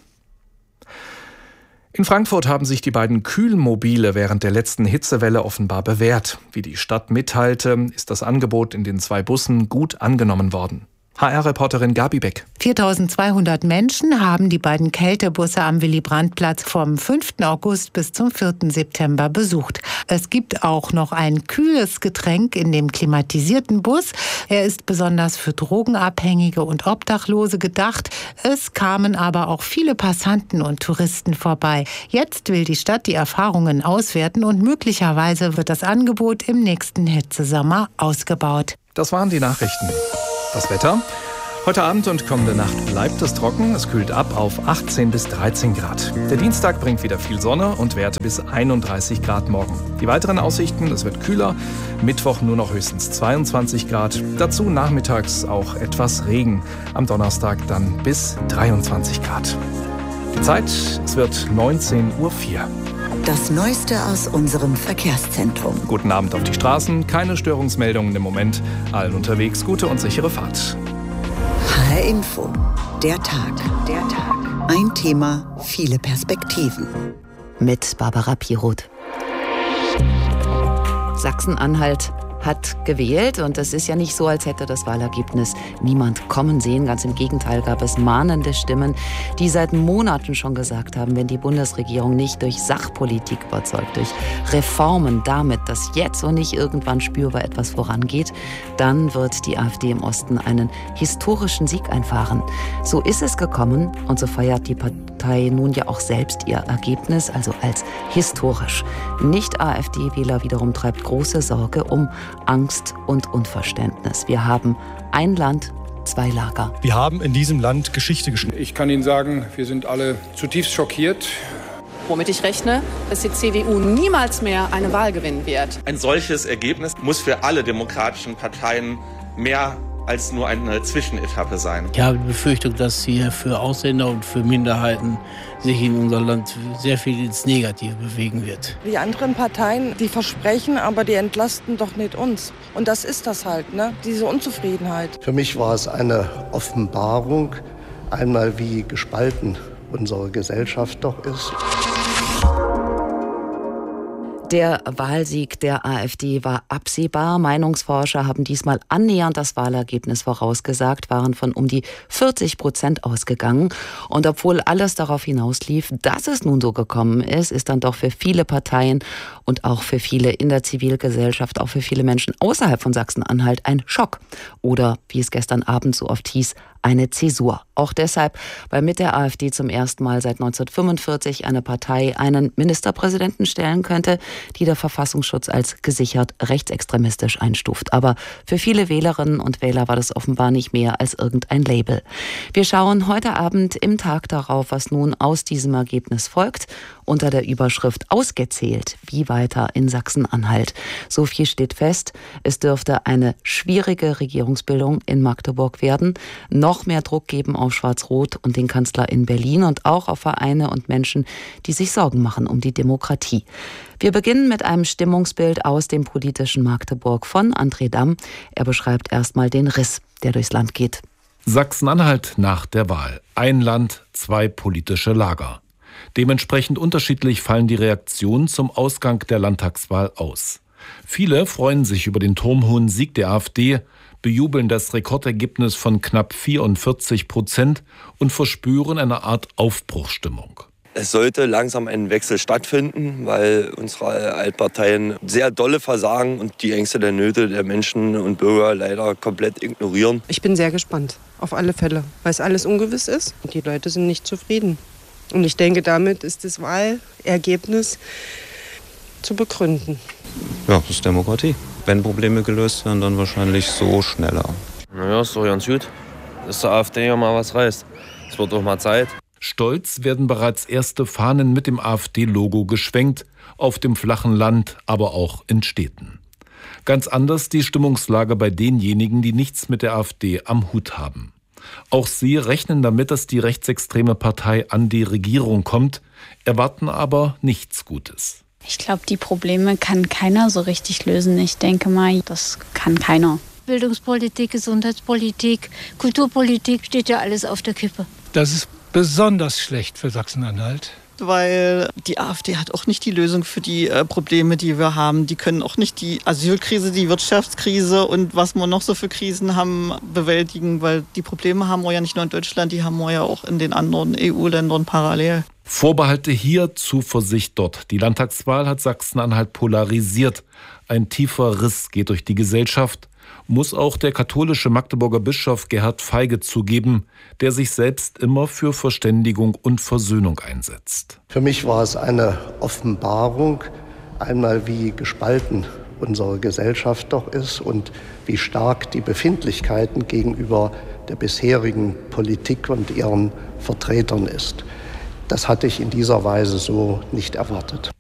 In Frankfurt haben sich die beiden Kühlmobile während der letzten Hitzewelle offenbar bewährt. Wie die Stadt mitteilte, ist das Angebot in den zwei Bussen gut angenommen worden. H R-Reporterin Gabi Beck. viertausendzweihundert Menschen haben die beiden Kältebusse am Willy-Brandt-Platz vom fünften August bis zum vierten September besucht. Es gibt auch noch ein kühles Getränk in dem klimatisierten Bus. Er ist besonders für Drogenabhängige und Obdachlose gedacht. Es kamen aber auch viele Passanten und Touristen vorbei. Jetzt will die Stadt die Erfahrungen auswerten und möglicherweise wird das Angebot im nächsten Hitzesommer ausgebaut. Das waren die Nachrichten. Das Wetter. Heute Abend und kommende Nacht bleibt es trocken. Es kühlt ab auf achtzehn bis dreizehn Grad. Der Dienstag bringt wieder viel Sonne und Werte bis einunddreißig Grad morgen. Die weiteren Aussichten, es wird kühler. Mittwoch nur noch höchstens zweiundzwanzig Grad. Dazu nachmittags auch etwas Regen. Am Donnerstag dann bis dreiundzwanzig Grad. Die Zeit, es wird neunzehn Uhr vier. Das Neueste aus unserem Verkehrszentrum. Guten Abend auf die Straßen, keine Störungsmeldungen im Moment. Allen unterwegs gute und sichere Fahrt. H R Info, der Tag, der Tag. Ein Thema, viele Perspektiven. Mit Barbara Piroth. Sachsen-Anhalt hat gewählt und es ist ja nicht so, als hätte das Wahlergebnis niemand kommen sehen. Ganz im Gegenteil gab es mahnende Stimmen, die seit Monaten schon gesagt haben, wenn die Bundesregierung nicht durch Sachpolitik überzeugt, durch Reformen damit, dass jetzt und nicht irgendwann spürbar etwas vorangeht, dann wird die AfD im Osten einen historischen Sieg einfahren. So ist es gekommen und so feiert die Partei nun ja auch selbst ihr Ergebnis, also als historisch. Nicht-AfD-Wähler wiederum treibt große Sorge um Angst und Unverständnis. Wir haben ein Land, zwei Lager. Wir haben in diesem Land Geschichte geschrieben. Ich kann Ihnen sagen, wir sind alle zutiefst schockiert. Womit ich rechne, dass die C D U niemals mehr eine Wahl gewinnen wird. Ein solches Ergebnis muss für alle demokratischen Parteien mehr als nur eine Zwischenetappe sein. Ich habe die Befürchtung, dass hier für Ausländer und für Minderheiten sich in unser Land sehr viel ins Negative bewegen wird. Die anderen Parteien, die versprechen, aber die entlasten doch nicht uns. Und das ist das halt, ne? Diese Unzufriedenheit. Für mich war es eine Offenbarung, einmal wie gespalten unsere Gesellschaft doch ist. Der Wahlsieg der AfD war absehbar. Meinungsforscher haben diesmal annähernd das Wahlergebnis vorausgesagt, waren von um die vierzig Prozent ausgegangen. Und obwohl alles darauf hinauslief, dass es nun so gekommen ist, ist dann doch für viele Parteien und auch für viele in der Zivilgesellschaft, auch für viele Menschen außerhalb von Sachsen-Anhalt ein Schock. Oder, wie es gestern Abend so oft hieß, eine Zäsur. Auch deshalb, weil mit der AfD zum ersten Mal seit neunzehnhundertfünfundvierzig eine Partei einen Ministerpräsidenten stellen könnte, die der Verfassungsschutz als gesichert rechtsextremistisch einstuft. Aber für viele Wählerinnen und Wähler war das offenbar nicht mehr als irgendein Label. Wir schauen heute Abend im Tag darauf, was nun aus diesem Ergebnis folgt, unter der Überschrift ausgezählt, wie weiter in Sachsen-Anhalt. So viel steht fest, es dürfte eine schwierige Regierungsbildung in Magdeburg werden, noch mehr Druck geben auf Schwarz-Rot und den Kanzler in Berlin und auch auf Vereine und Menschen, die sich Sorgen machen um die Demokratie. Wir beginnen mit einem Stimmungsbild aus dem politischen Magdeburg von André Damm. Er beschreibt erstmal den Riss, der durchs Land geht. Sachsen-Anhalt nach der Wahl. Ein Land, zwei politische Lager. Dementsprechend unterschiedlich fallen die Reaktionen zum Ausgang der Landtagswahl aus. Viele freuen sich über den turmhohen Sieg der AfD. bejubeln das Rekordergebnis von knapp vierundvierzig Prozent und verspüren eine Art Aufbruchsstimmung. Es sollte langsam ein Wechsel stattfinden, weil unsere Altparteien sehr dolle versagen und die Ängste der Nöte der Menschen und Bürger leider komplett ignorieren. Ich bin sehr gespannt, auf alle Fälle, weil es alles ungewiss ist und die Leute sind nicht zufrieden. Und ich denke, damit ist das Wahlergebnis zu begründen. Ja, das ist Demokratie. Wenn Probleme gelöst werden, dann wahrscheinlich so schneller. Naja, ist doch ganz gut, dass der AfD ja mal was reißt. Es wird doch mal Zeit. Stolz werden bereits erste Fahnen mit dem AfD-Logo geschwenkt, auf dem flachen Land, aber auch in Städten. Ganz anders die Stimmungslage bei denjenigen, die nichts mit der AfD am Hut haben. Auch sie rechnen damit, dass die rechtsextreme Partei an die Regierung kommt, erwarten aber nichts Gutes. Ich glaube, die Probleme kann keiner so richtig lösen. Ich denke mal, das kann keiner. Bildungspolitik, Gesundheitspolitik, Kulturpolitik, steht ja alles auf der Kippe. Das ist besonders schlecht für Sachsen-Anhalt. Weil die AfD hat auch nicht die Lösung für die äh, Probleme, die wir haben. Die können auch nicht die Asylkrise, die Wirtschaftskrise und was wir noch so für Krisen haben, bewältigen. Weil die Probleme haben wir ja nicht nur in Deutschland, die haben wir ja auch in den anderen E U-Ländern parallel. Vorbehalte hier, Zuversicht dort. Die Landtagswahl hat Sachsen-Anhalt polarisiert. Ein tiefer Riss geht durch die Gesellschaft. Muss auch der katholische Magdeburger Bischof Gerhard Feige zugeben, der sich selbst immer für Verständigung und Versöhnung einsetzt. Für mich war es eine Offenbarung, einmal wie gespalten unsere Gesellschaft doch ist und wie stark die Befindlichkeiten gegenüber der bisherigen Politik und ihren Vertretern ist. Das hatte ich in dieser Weise so nicht erwartet.